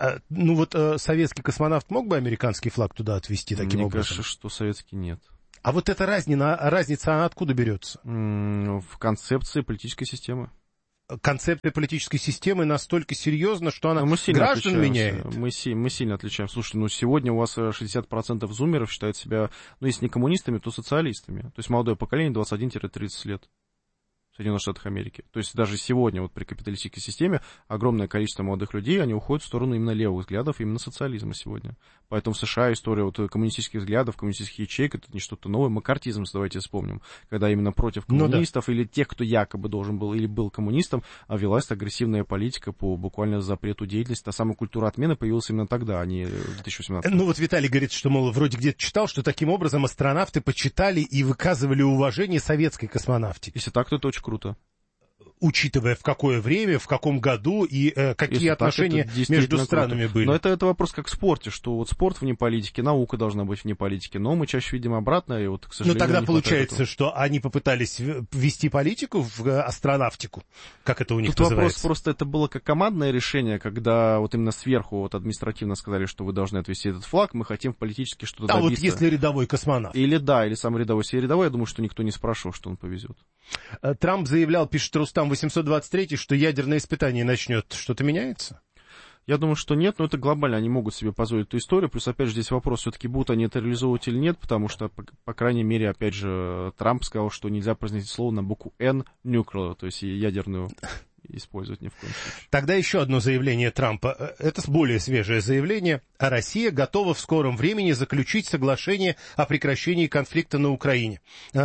Ну вот советский космонавт мог бы американский флаг туда отвезти таким образом? Мне кажется, что советский нет. А вот эта разница, она откуда берется? В концепции политической системы. Концепция политической системы настолько серьезна, что она граждан меняет. Мы сильно отличаемся. Слушайте, ну сегодня у вас 60% зумеров считают себя, ну если не коммунистами, то социалистами. То есть молодое поколение 21-30 лет в Соединенных Штатах Америки. То есть даже сегодня вот при капиталистической системе огромное количество молодых людей, они уходят в сторону именно левых взглядов, именно социализма сегодня. Поэтому в США история вот коммунистических взглядов, коммунистических ячеек, это не что-то новое. Маккартизм, давайте вспомним, когда именно против коммунистов или тех, кто якобы должен был или был коммунистом, велась агрессивная политика по буквально запрету деятельности. Та самая культура отмены появилась именно тогда, а не в 2018. Ну вот Виталий говорит, что, мол, вроде где-то читал, что таким образом астронавты почитали и выказывали уважение советской космонавтике. Если так, то это очень круто. Учитывая, в какое время, в каком году и какие если отношения так, между странами круто. были. Но это вопрос как в спорте, что вот спорт вне политики, наука должна быть вне политики, но мы чаще видим обратное, и вот, к сожалению, но тогда получается, что они попытались ввести политику в астронавтику, как это у них тут называется. Вопрос просто это было как командное решение, когда вот именно сверху вот административно сказали, что вы должны отвести этот флаг, мы хотим политически что-то добиться. А вот если рядовой космонавт. Или самый рядовой. Если рядовой, я думаю, что никто не спрашивал, что он повезет. Трамп заявлял, пишет Рустам 823, что ядерное испытание начнет. Что-то меняется? Я думаю, что нет, но это глобально. Они могут себе позволить эту историю. Плюс, опять же, здесь вопрос, все-таки будут они это реализовывать или нет, потому что, по крайней мере, опять же, Трамп сказал, что нельзя произносить слово на букву N, nuclear, то есть ядерную использовать ни в коем случае. Тогда еще одно заявление Трампа. Это более свежее заявление. А Россия готова в скором времени заключить соглашение о прекращении конфликта на Украине.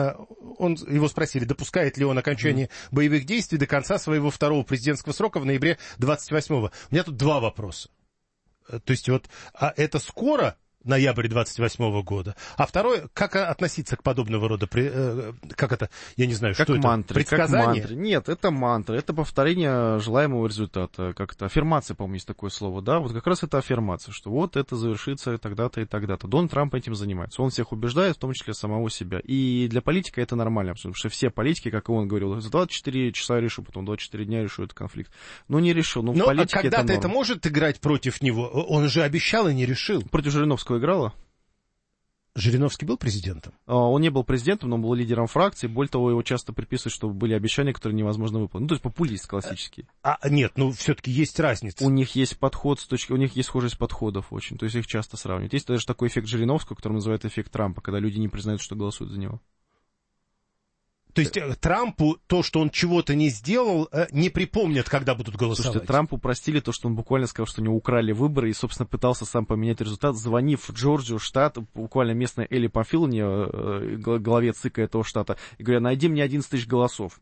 Его спросили, допускает ли он окончание боевых действий до конца своего второго президентского срока в ноябре 28-го. У меня тут два вопроса. То есть вот, а это скоро? Ноябрь 28 года. А второе, как относиться к подобного рода, как это, я не знаю, как что мантре, это, предсказание? Как мантре. Нет, это мантра, это повторение желаемого результата, как это, аффирмация, по-моему, есть такое слово, да, вот как раз это аффирмация, что вот это завершится тогда-то и тогда-то. Дональд Трамп этим занимается, он всех убеждает, в том числе самого себя, и для политика это нормально, потому что все политики, как и он говорил, за 24 часа решу, потом 24 дня решу этот конфликт. Но не решил, но в политике а когда-то это может играть против него? Он же обещал и не решил. Против Жириновского играла. Жириновский был президентом? Он не был президентом, но он был лидером фракции. Более того, его часто приписывают, что были обещания, которые невозможно выполнить. Ну, то есть популист классический. Нет, все-таки есть разница. У них есть подход, у них есть схожесть подходов очень. То есть их часто сравнивают. Есть даже такой эффект Жириновского, который называют эффект Трампа, когда люди не признают, что голосуют за него. То есть Трампу то, что он чего-то не сделал, не припомнят, когда будут голосовать? Слушайте, Трампу простили то, что он буквально сказал, что у него украли выборы, и, собственно, пытался сам поменять результат, звонив в Джорджию, штат, буквально местной Элли Памфиловне, главе ЦИКа этого штата, и говоря, найди мне 11 тысяч голосов.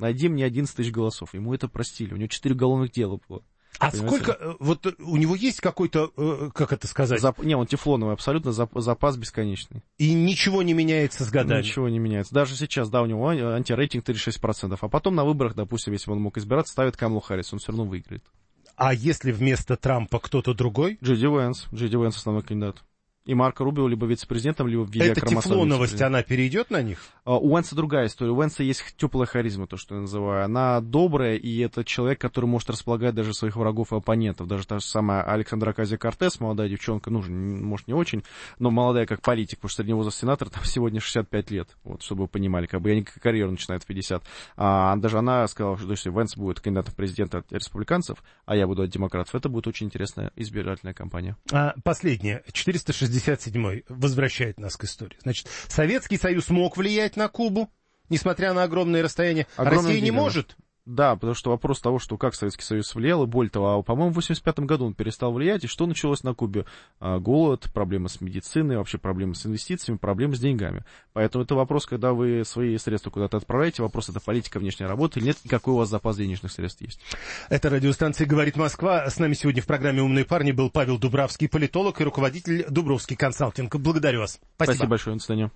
Ему это простили, у него 4 уголовных дела было. А понимаете? Сколько, вот у него есть какой-то, как это сказать? Он тефлоновый, абсолютно запас бесконечный. И ничего не меняется с годами? Ничего не меняется. Даже сейчас, да, у него антирейтинг 36%, а потом на выборах, допустим, если он мог избираться, ставит Камалу Харрис, он все равно выиграет. А если вместо Трампа кто-то другой? Джей Ди Вэнс основной кандидат. И Марко Рубио либо вице-президентом, либо в виде акромассового. Эта тефлоновость, она перейдет на них? У Уэнса другая история. У Уэнса есть теплая харизма, то, что я называю. Она добрая, и это человек, который может располагать даже своих врагов и оппонентов. Даже та же самая Александра Оказио-Кортес, молодая девчонка, может, не очень, но молодая как политик, потому что средний возраст сенатора там сегодня 65 лет, вот, чтобы вы понимали, как бы, и они карьеру начинают в 50. Даже она сказала, что если Уэнс будет кандидатом в президента от республиканцев, а я буду от демократов, это будет очень интересная избирательная кампания. Последнее. 467-й возвращает нас к истории. Значит, Советский Союз мог влиять на Кубу, несмотря на огромные расстояния, а Россия не может? Да, потому что вопрос того, что как Советский Союз влиял, и более того, по-моему, в 1985 году он перестал влиять, и что началось на Кубе? Голод, проблемы с медициной, вообще проблемы с инвестициями, проблемы с деньгами. Поэтому это вопрос, когда вы свои средства куда-то отправляете, вопрос, это политика внешней работы или нет, и какой у вас запас денежных средств есть. Это радиостанция «Говорит Москва». С нами сегодня в программе «Умные парни» был Павел Дубравский, политолог и руководитель Дубровский консалтинг. Благодарю вас. Спасибо большое, до свидания.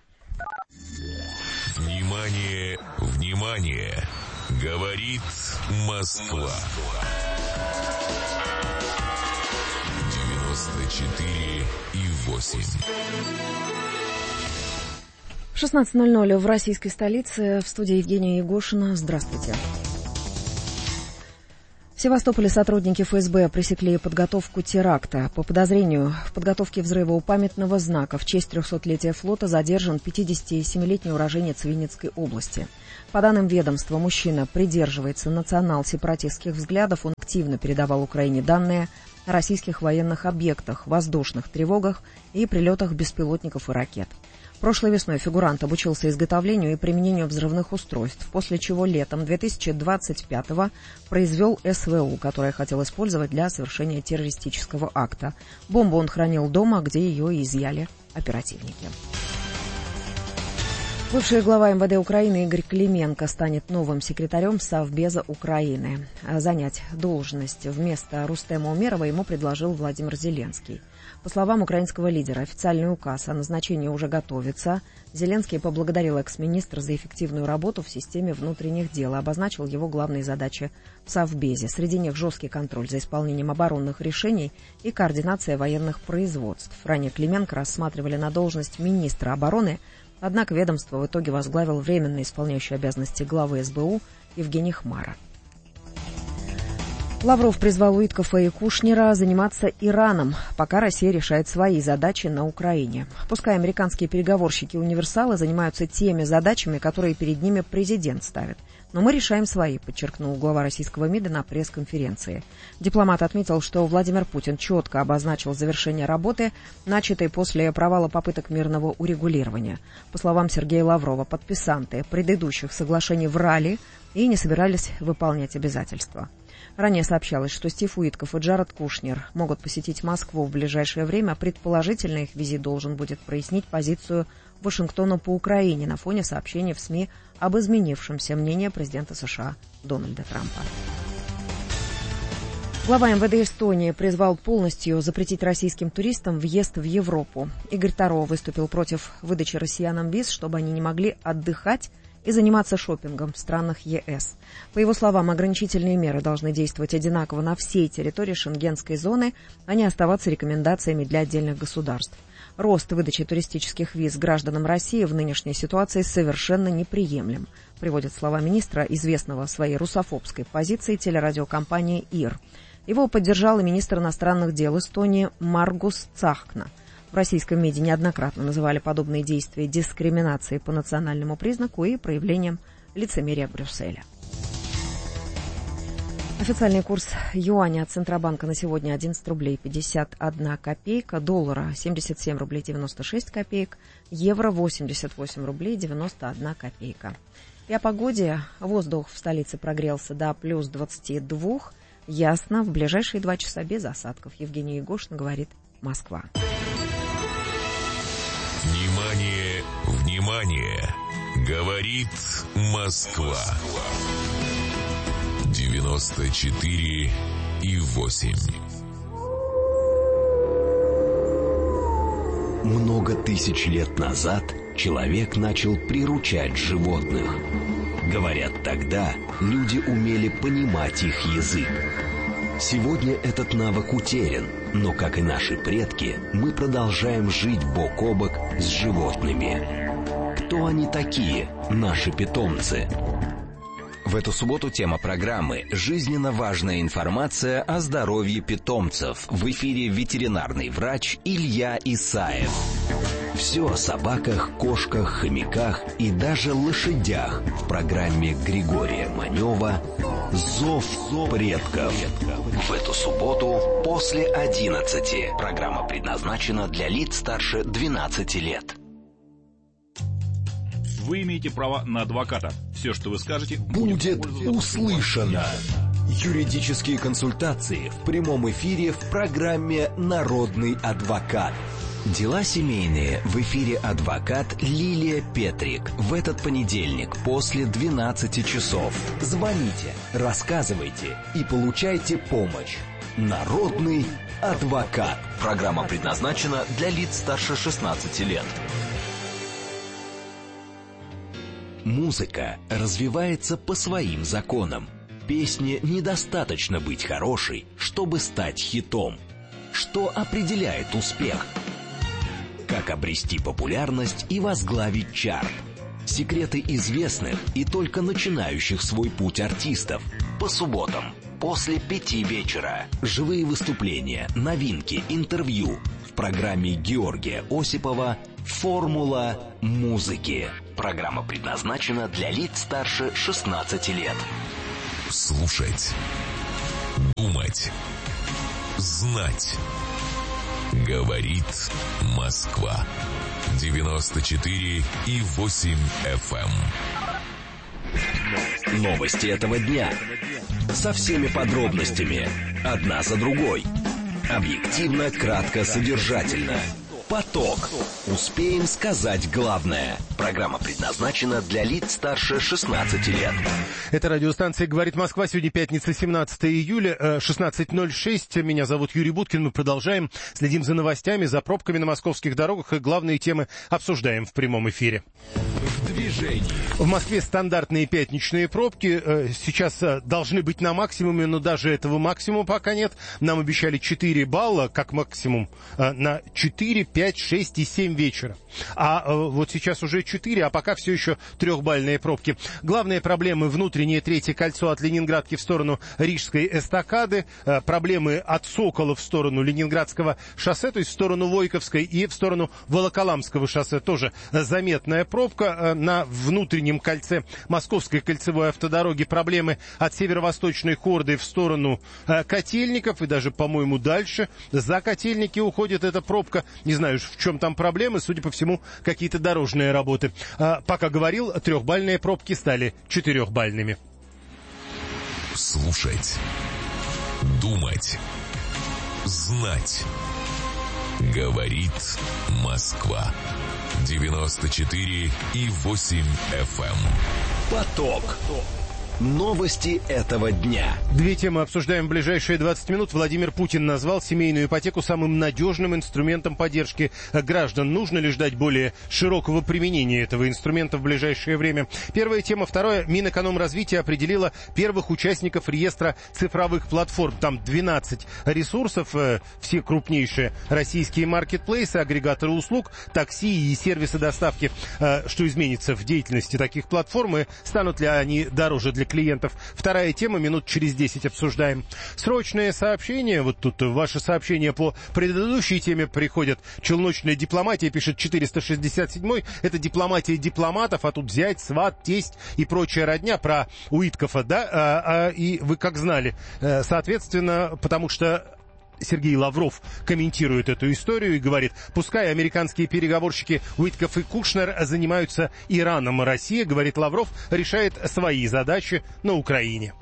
Внимание, внимание! Говорит Москва. 94,8. 16:00 в российской столице. В студии Евгения Егошина. Здравствуйте. В Севастополе сотрудники ФСБ пресекли подготовку теракта. По подозрению в подготовке взрыва у памятного знака в честь 300-летия флота задержан 57-летний уроженец Винницкой области. По данным ведомства, мужчина придерживается национал-сепаратистских взглядов. Он активно передавал Украине данные о российских военных объектах, воздушных тревогах и прилетах беспилотников и ракет. Прошлой весной фигурант обучился изготовлению и применению взрывных устройств, после чего летом 2025-го произвел СВУ, которое хотел использовать для совершения террористического акта. Бомбу он хранил дома, где ее и изъяли оперативники. Бывший глава МВД Украины Игорь Клименко станет новым секретарем Совбеза Украины. Занять должность вместо Рустема Умерова ему предложил Владимир Зеленский. По словам украинского лидера, официальный указ о назначении уже готовится. Зеленский поблагодарил экс-министра за эффективную работу в системе внутренних дел и обозначил его главные задачи в Совбезе. Среди них жесткий контроль за исполнением оборонных решений и координация военных производств. Ранее Клименко рассматривали на должность министра обороны, однако ведомство в итоге возглавил временно исполняющий обязанности главы СБУ Евгений Хмара. Лавров призвал Уиткофа и Кушнера заниматься Ираном, пока Россия решает свои задачи на Украине. Пускай американские переговорщики-универсалы занимаются теми задачами, которые перед ними президент ставит. Но мы решаем свои, подчеркнул глава российского МИДа на пресс-конференции. Дипломат отметил, что Владимир Путин четко обозначил завершение работы, начатой после провала попыток мирного урегулирования. По словам Сергея Лаврова, подписанты предыдущих соглашений врали и не собирались выполнять обязательства. Ранее сообщалось, что Стив Уиткоф и Джаред Кушнер могут посетить Москву в ближайшее время. Предположительно, их визит должен будет прояснить позицию Вашингтона по Украине на фоне сообщений в СМИ об изменившемся мнении президента США Дональда Трампа. Глава МВД Эстонии призвал полностью запретить российским туристам въезд в Европу. Игорь Таро выступил против выдачи россиянам виз, чтобы они не могли отдыхать и заниматься шопингом в странах ЕС. По его словам, ограничительные меры должны действовать одинаково на всей территории шенгенской зоны, а не оставаться рекомендациями для отдельных государств. Рост выдачи туристических виз гражданам России в нынешней ситуации совершенно неприемлем, приводят слова министра, известного своей русофобской позиции телерадиокомпании ИР. Его поддержал и министр иностранных дел Эстонии Маргус Цахкна. В российском МИДе неоднократно называли подобные действия дискриминацией по национальному признаку и проявлением лицемерия Брюсселя. Официальный курс юаня от Центробанка на сегодня 11 рублей 51 копейка, доллара 77 рублей 96 копеек, евро 88 рублей 91 копейка. И о погоде. Воздух в столице прогрелся до плюс 22. Ясно, в ближайшие 2 часа без осадков. Евгения Егошина, говорит Москва. Внимание, внимание! Говорит Москва. 94,8. Много тысяч лет назад человек начал приручать животных. Говорят, тогда люди умели понимать их язык. Сегодня этот навык утерян, но, как и наши предки, мы продолжаем жить бок о бок с животными. Кто они такие, наши питомцы? В эту субботу тема программы «Жизненно важная информация о здоровье питомцев». В эфире ветеринарный врач Илья Исаев. Все о собаках, кошках, хомяках и даже лошадях в программе Григория Манева «Зов предков». В эту субботу после 11. Программа предназначена для лиц старше 12 лет. вы имеете право на адвоката. Все, что вы скажете, будет услышано. Юридические консультации в прямом эфире в программе «Народный адвокат». Дела семейные в эфире адвокат Лилия Петрик. В этот понедельник после 12 часов. Звоните, рассказывайте и получайте помощь. Народный адвокат. Программа предназначена для лиц старше 16 лет. Музыка развивается по своим законам. Песне недостаточно быть хорошей, чтобы стать хитом. Что определяет успех? Как обрести популярность и возглавить чарт? Секреты известных и только начинающих свой путь артистов. По субботам после 5 вечера. Живые выступления, новинки, интервью. В программе Георгия Осипова «Формула музыки». Программа предназначена для лиц старше 16 лет. Слушать, думать, знать. Говорит Москва. 94,8 FM. Новости этого дня. Со всеми подробностями. Одна за другой. Объективно, кратко, содержательно. Поток. Успеем сказать главное. Программа предназначена для лиц старше 16 лет. Это радиостанция «Говорит Москва». Сегодня пятница, 17 июля, 16:06. Меня зовут Юрий Буткин. Мы продолжаем. Следим за новостями, за пробками на московских дорогах. И главные темы обсуждаем в прямом эфире. В движении. В Москве стандартные пятничные пробки. Сейчас должны быть на максимуме, но даже этого максимума пока нет. Нам обещали 4 балла, как максимум, на 4, 5, 6 и 7 вечера. А вот сейчас уже 4, а пока все еще 3-бальные пробки. Главные проблемы — внутреннее третье кольцо от Ленинградки в сторону Рижской эстакады, проблемы от Сокола в сторону Ленинградского шоссе, то есть в сторону Войковской, и в сторону Волоколамского шоссе тоже заметная пробка. На внутреннем кольце Московской кольцевой автодороги проблемы от северо-восточной Хорды в сторону Котельников, и даже, по-моему, дальше за Котельники уходит эта пробка. Не знаю, в чем там проблемы, судя по всему, какие-то дорожные работы. Пока говорил, 3-бальные пробки стали 4-бальными. Слушать, думать, знать. Говорит Москва. 94,8 FM. Поток. Новости этого дня. 2 темы обсуждаем в ближайшие 20 минут. Владимир Путин назвал семейную ипотеку самым надежным инструментом поддержки граждан. Нужно ли ждать более широкого применения этого инструмента в ближайшее время? Первая тема. Второе. Минэкономразвития определила первых участников реестра цифровых платформ. Там 12 ресурсов, все крупнейшие российские маркетплейсы, агрегаторы услуг, такси и сервисы доставки. Что изменится в деятельности таких платформ и станут ли они дороже для клиентов? Вторая тема, минут через 10 обсуждаем. Срочные сообщения. Вот тут ваши сообщения по предыдущей теме приходят. Челночная дипломатия, пишет 467-й. Это дипломатия дипломатов, а тут зять, сват, тесть и прочая родня. Про Уиткофа, да? И вы как знали. Соответственно, потому что Сергей Лавров комментирует эту историю и говорит: пускай американские переговорщики Уиткоф и Кушнер занимаются Ираном, а Россия, говорит Лавров, решает свои задачи на Украине.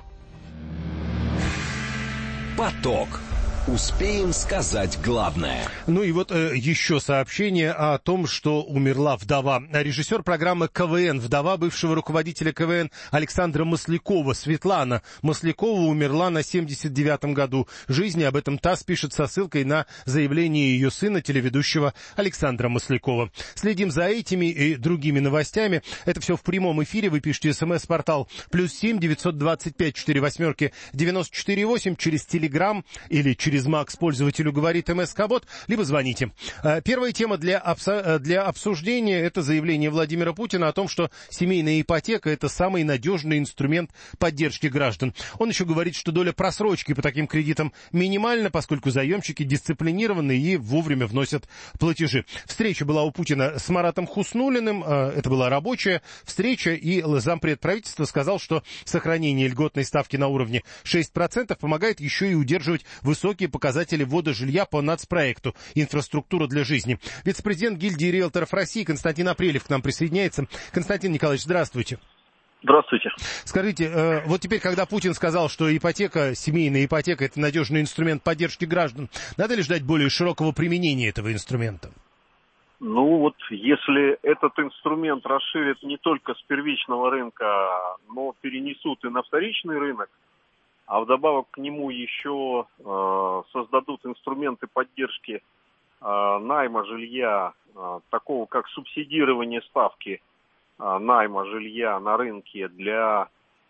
Поток. Успеем сказать главное. Ну и вот еще сообщение о том, что умерла вдова. Режиссер программы КВН, вдова бывшего руководителя КВН Александра Маслякова, Светлана Маслякова, умерла на 79-м году жизни. Об этом ТАСС пишет со ссылкой на заявление ее сына, телеведущего Александра Маслякова. Следим за этими и другими новостями. Это все в прямом эфире. Вы пишите смс-портал +7 925 48 94 8 через Телеграм или через Макс пользователю говорит МСК-бот, либо звоните. Первая тема для обсуждения — это заявление Владимира Путина о том, что семейная ипотека — это самый надежный инструмент поддержки граждан. Он еще говорит, что доля просрочки по таким кредитам минимальна, поскольку заемщики дисциплинированы и вовремя вносят платежи. Встреча была у Путина с Маратом Хуснуллиным. Это была рабочая встреча, и зампред правительства сказал, что сохранение льготной ставки на уровне 6% помогает еще и удерживать высокий высокие показатели ввода жилья по нацпроекту «Инфраструктура для жизни». Вице-президент гильдии риэлторов России Константин Апрелев к нам присоединяется. Константин Николаевич, здравствуйте. Здравствуйте. Скажите, вот теперь, когда Путин сказал, что ипотека, семейная ипотека, это надежный инструмент поддержки граждан, надо ли ждать более широкого применения этого инструмента? Ну вот, если этот инструмент расширят не только с первичного рынка, но перенесут и на вторичный рынок, а вдобавок к нему еще создадут инструменты поддержки найма жилья, такого как субсидирование ставки найма жилья на рынке для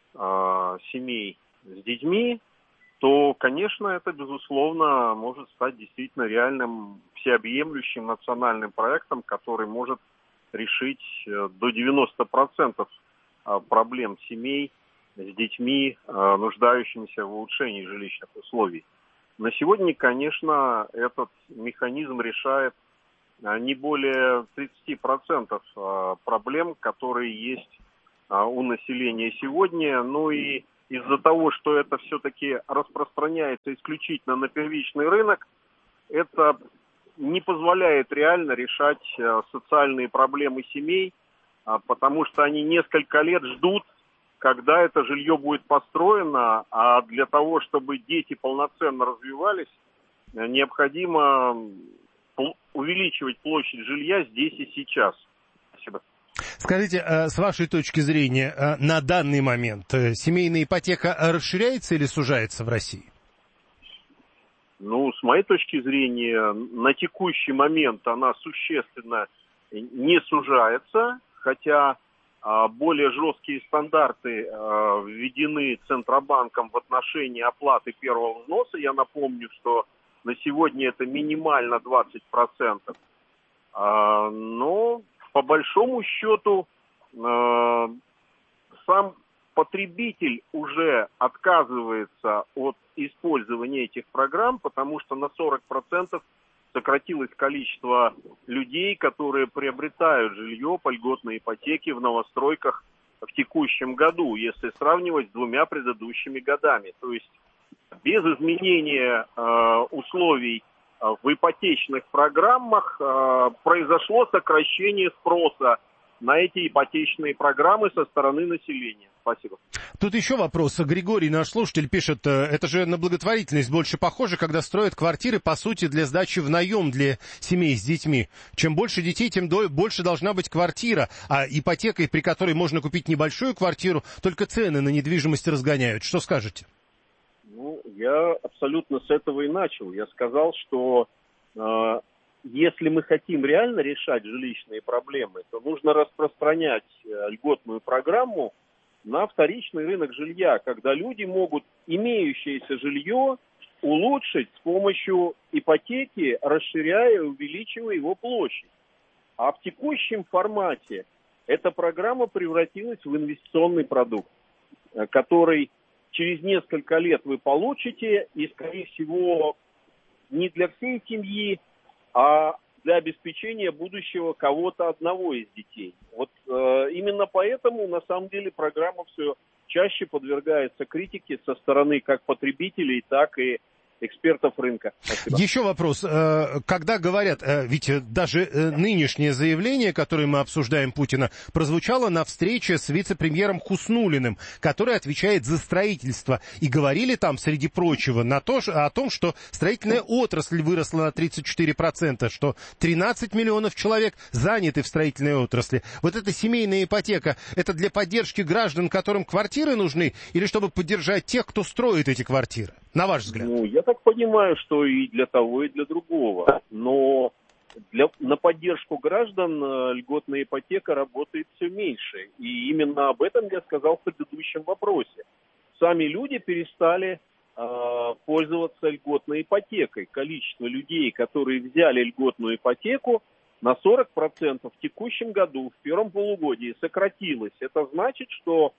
семей с детьми, то, конечно, это, безусловно, может стать действительно реальным всеобъемлющим национальным проектом, который может решить до 90% проблем семей с детьми, нуждающимися в улучшении жилищных условий. На сегодня, конечно, этот механизм решает не более 30% проблем, которые есть у населения сегодня. Ну и из-за того, что это все-таки распространяется исключительно на первичный рынок, это не позволяет реально решать социальные проблемы семей, потому что они несколько лет ждут, когда это жилье будет построено, а для того, чтобы дети полноценно развивались, необходимо увеличивать площадь жилья здесь и сейчас. Спасибо. Скажите, с вашей точки зрения, на данный момент семейная ипотека расширяется или сужается в России? Ну, с моей точки зрения, на текущий момент она существенно не сужается, хотя более жесткие стандарты введены Центробанком в отношении оплаты первого взноса. Я напомню, что на сегодня это минимально 20%. Но по большому счету сам потребитель уже отказывается от использования этих программ, потому что на 40% сократилось количество людей, которые приобретают жилье по льготной ипотеке в новостройках в текущем году, если сравнивать с двумя предыдущими годами. То есть без изменения условий в ипотечных программах произошло сокращение спроса на эти ипотечные программы со стороны населения. Спасибо. Тут еще вопрос. Григорий, наш слушатель, пишет, это же на благотворительность больше похоже, когда строят квартиры, по сути, для сдачи в наем для семей с детьми. Чем больше детей, тем больше должна быть квартира. А ипотекой, при которой можно купить небольшую квартиру, только цены на недвижимость разгоняют. Что скажете? Ну, я абсолютно с этого и начал. Я сказал, что если мы хотим реально решать жилищные проблемы, то нужно распространять льготную программу на вторичный рынок жилья, когда люди могут имеющееся жилье улучшить с помощью ипотеки, расширяя и увеличивая его площадь. А в текущем формате эта программа превратилась в инвестиционный продукт, который через несколько лет вы получите, и, скорее всего, не для всей семьи, а для обеспечения будущего кого-то одного из детей. Вот именно поэтому, на самом деле, программа все чаще подвергается критике со стороны как потребителей, так и экспертов рынка. Спасибо. Еще вопрос. Когда говорят, ведь даже нынешнее заявление, которое мы обсуждаем Путина, прозвучало на встрече с вице-премьером Хуснуллиным, который отвечает за строительство. И говорили там, среди прочего, о том, что строительная отрасль выросла на 34%, что 13 миллионов человек заняты в строительной отрасли. Вот эта семейная ипотека, это для поддержки граждан, которым квартиры нужны, или чтобы поддержать тех, кто строит эти квартиры? На ваш взгляд? Ну, я так понимаю, что и для того, и для другого. Но на поддержку граждан льготная ипотека работает все меньше. И именно об этом я сказал в предыдущем вопросе. Сами люди перестали пользоваться льготной ипотекой. Количество людей, которые взяли льготную ипотеку, на 40% в текущем году, в первом полугодии, сократилось. Это значит, что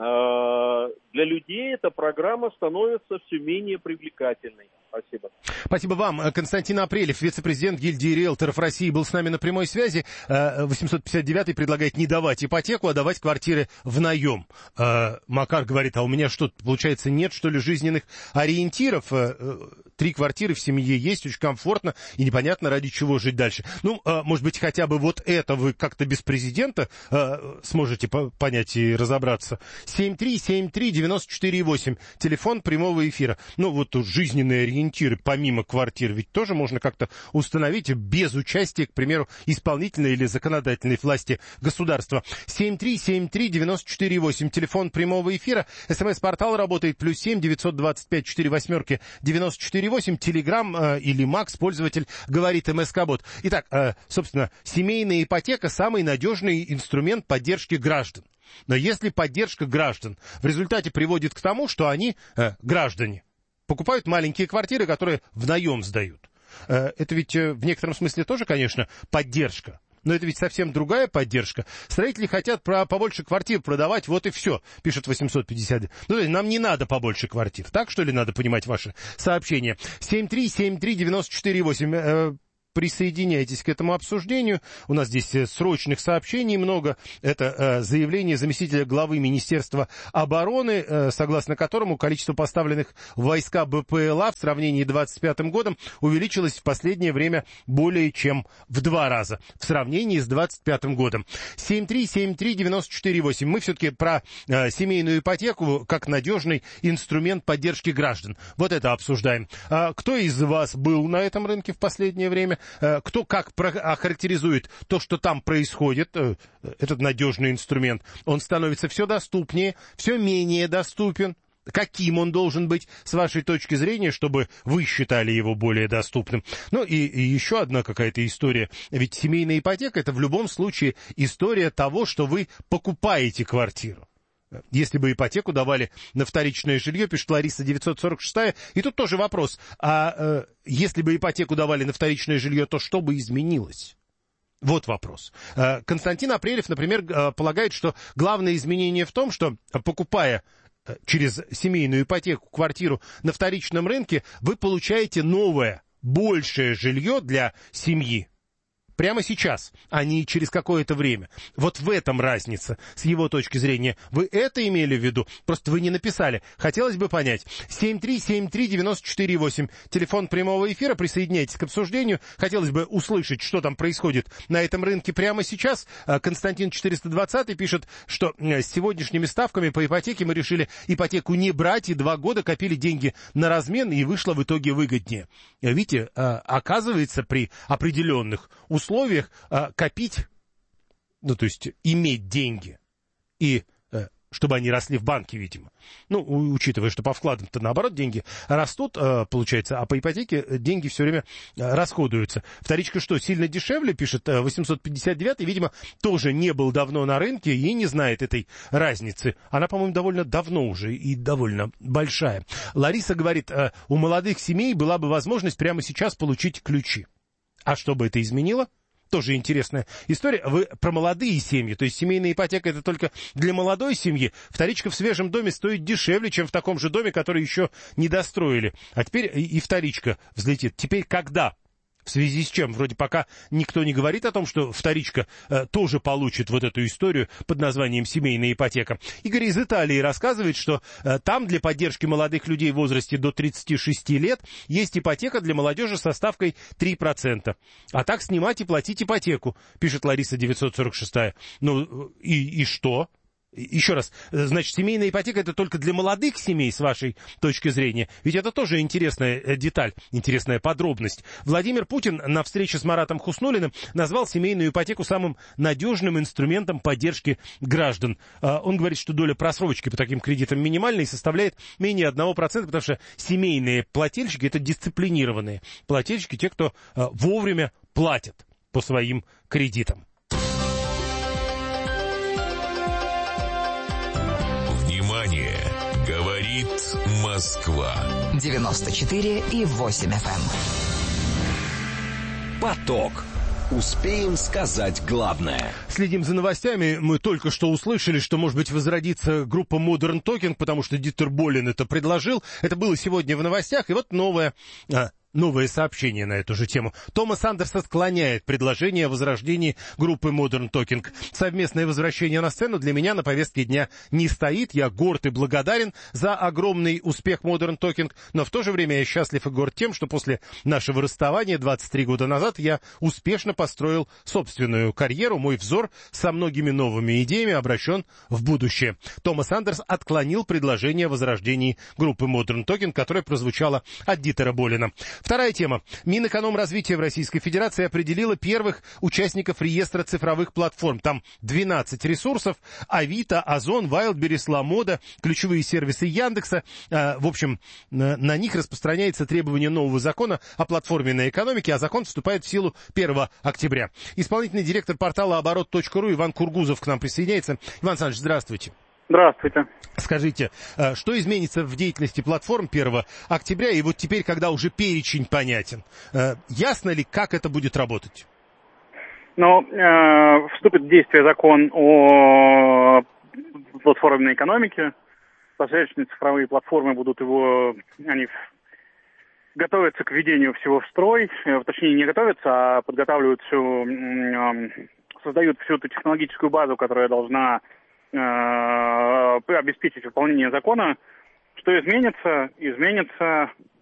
для людей эта программа становится все менее привлекательной. Спасибо. Спасибо вам. Константин Апрелев, вице-президент гильдии риэлторов России, был с нами на прямой связи. 859-й предлагает не давать ипотеку, а давать квартиры в наем. Макар говорит, а у меня что, получается, нет, что ли, жизненных ориентиров? 3 квартиры в семье есть, очень комфортно, и непонятно, ради чего жить дальше. Ну, может быть, хотя бы вот это вы как-то без президента сможете понять и разобраться. 7373948, телефон прямого эфира. Ну, вот тут жизненные ориентиры, помимо квартир, ведь тоже можно как-то установить без участия, к примеру, исполнительной или законодательной власти государства. 7373948, телефон прямого эфира. СМС-портал работает +7 925 48 94 8. Телеграм или Макс, пользователь, говорит МСК-бот. Итак, собственно, семейная ипотека — самый надежный инструмент поддержки граждан. Но если поддержка граждан в результате приводит к тому, что они, граждане, покупают маленькие квартиры, которые в наем сдают, это ведь в некотором смысле тоже, конечно, поддержка. Но это ведь совсем другая поддержка. Строители хотят побольше квартир продавать, вот и все, пишет 850. Ну, нам не надо побольше квартир. Так, что ли, надо понимать ваши сообщения? 7373948. Присоединяйтесь к этому обсуждению. У нас здесь срочных сообщений много. Это заявление заместителя главы Министерства обороны, согласно которому количество поставленных в войска БПЛА в сравнении с 2025 годом увеличилось в последнее время более чем в 2 раза в сравнении с 2025 годом. 7373948. Мы все-таки про семейную ипотеку как надежный инструмент поддержки граждан. Вот это обсуждаем. Кто из вас был на этом рынке в последнее время? Кто как охарактеризует то, что там происходит, этот надежный инструмент? Он становится все доступнее, все менее доступен. Каким он должен быть, с вашей точки зрения, чтобы вы считали его более доступным? Ну и еще одна какая-то история. Ведь семейная ипотека — это в любом случае история того, что вы покупаете квартиру. Если бы ипотеку давали на вторичное жилье, пишет Лариса 946, и тут тоже вопрос, если бы ипотеку давали на вторичное жилье, то что бы изменилось? Вот вопрос. Константин Апрелев, например, полагает, что главное изменение в том, что, покупая через семейную ипотеку квартиру на вторичном рынке, вы получаете новое, большее жилье для семьи. Прямо сейчас, а не через какое-то время. Вот в этом разница, с его точки зрения. Вы это имели в виду? Просто вы не написали. Хотелось бы понять. 7373948, телефон прямого эфира. Присоединяйтесь к обсуждению. Хотелось бы услышать, что там происходит на этом рынке прямо сейчас. Константин 420 пишет, что с сегодняшними ставками по ипотеке мы решили ипотеку не брать, и 2 года копили деньги на размен, и вышло в итоге выгоднее. Видите, оказывается, при определенных условиях копить, ну, то есть иметь деньги, и чтобы они росли в банке, видимо. Ну, учитывая, что по вкладам-то, наоборот, деньги растут, получается, а по ипотеке деньги все время расходуются. Вторичка что, сильно дешевле, пишет 859, видимо, тоже не был давно на рынке и не знает этой разницы. Она, по-моему, довольно давно уже и довольно большая. Лариса говорит, у молодых семей была бы возможность прямо сейчас получить ключи. А что бы это изменило? Тоже интересная история. Вы про молодые семьи, то есть семейная ипотека — это только для молодой семьи. Вторичка в свежем доме стоит дешевле, чем в таком же доме, который еще не достроили. А теперь и вторичка взлетит. Теперь когда? В связи с чем? Вроде пока никто не говорит о том, что вторичка тоже получит вот эту историю под названием «семейная ипотека». Игорь из Италии рассказывает, что там для поддержки молодых людей в возрасте до 36 лет есть ипотека для молодежи со ставкой 3%. А так снимать и платить ипотеку, пишет Лариса 946. Ну и что? Еще раз, значит, семейная ипотека — это только для молодых семей, с вашей точки зрения? Ведь это тоже интересная деталь, интересная подробность. Владимир Путин на встрече с Маратом Хуснуллиным назвал семейную ипотеку самым надежным инструментом поддержки граждан. Он говорит, что доля просрочки по таким кредитам минимальная и составляет менее 1%, потому что семейные плательщики — это дисциплинированные плательщики, те, кто вовремя платят по своим кредитам. Говорит Москва. 94,8 FM. Поток. Успеем сказать главное. Следим за новостями. Мы только что услышали, что, может быть, возродится группа Modern Talking, потому что Дитер Болин это предложил. Это было сегодня в новостях. И вот новая новое сообщение на эту же тему. Томас Андерс отклоняет предложение о возрождении группы Modern Talking. Совместное возвращение на сцену для меня на повестке дня не стоит. Я горд и благодарен за огромный успех Modern Talking, но в то же время я счастлив и горд тем, что после нашего расставания 23 года назад я успешно построил собственную карьеру. Мой взор со многими новыми идеями обращен в будущее. Томас Андерс отклонил предложение о возрождении группы Modern Talking, которое прозвучало от Дитера Болина. Вторая тема. Минэкономразвития в Российской Федерации определила первых участников реестра цифровых платформ. Там 12 ресурсов: Авито, Озон, Wildberries, Ламода, ключевые сервисы Яндекса. В общем, на них распространяется требование нового закона о платформенной экономике, а закон вступает в силу 1 октября. Исполнительный директор портала оборот.ру Иван Кургузов к нам присоединяется. Иван Александрович, здравствуйте. Здравствуйте. Скажите, что изменится в деятельности платформ 1 октября, и вот теперь, когда уже перечень понятен, ясно ли, как это будет работать? Ну, вступит в действие закон о платформенной экономике. Последовательные цифровые платформы будут они готовятся к введению всего в строй, точнее не готовятся, а подготавливают создают всю эту технологическую базу, которая должна обеспечить выполнение закона. Что изменится? Изменится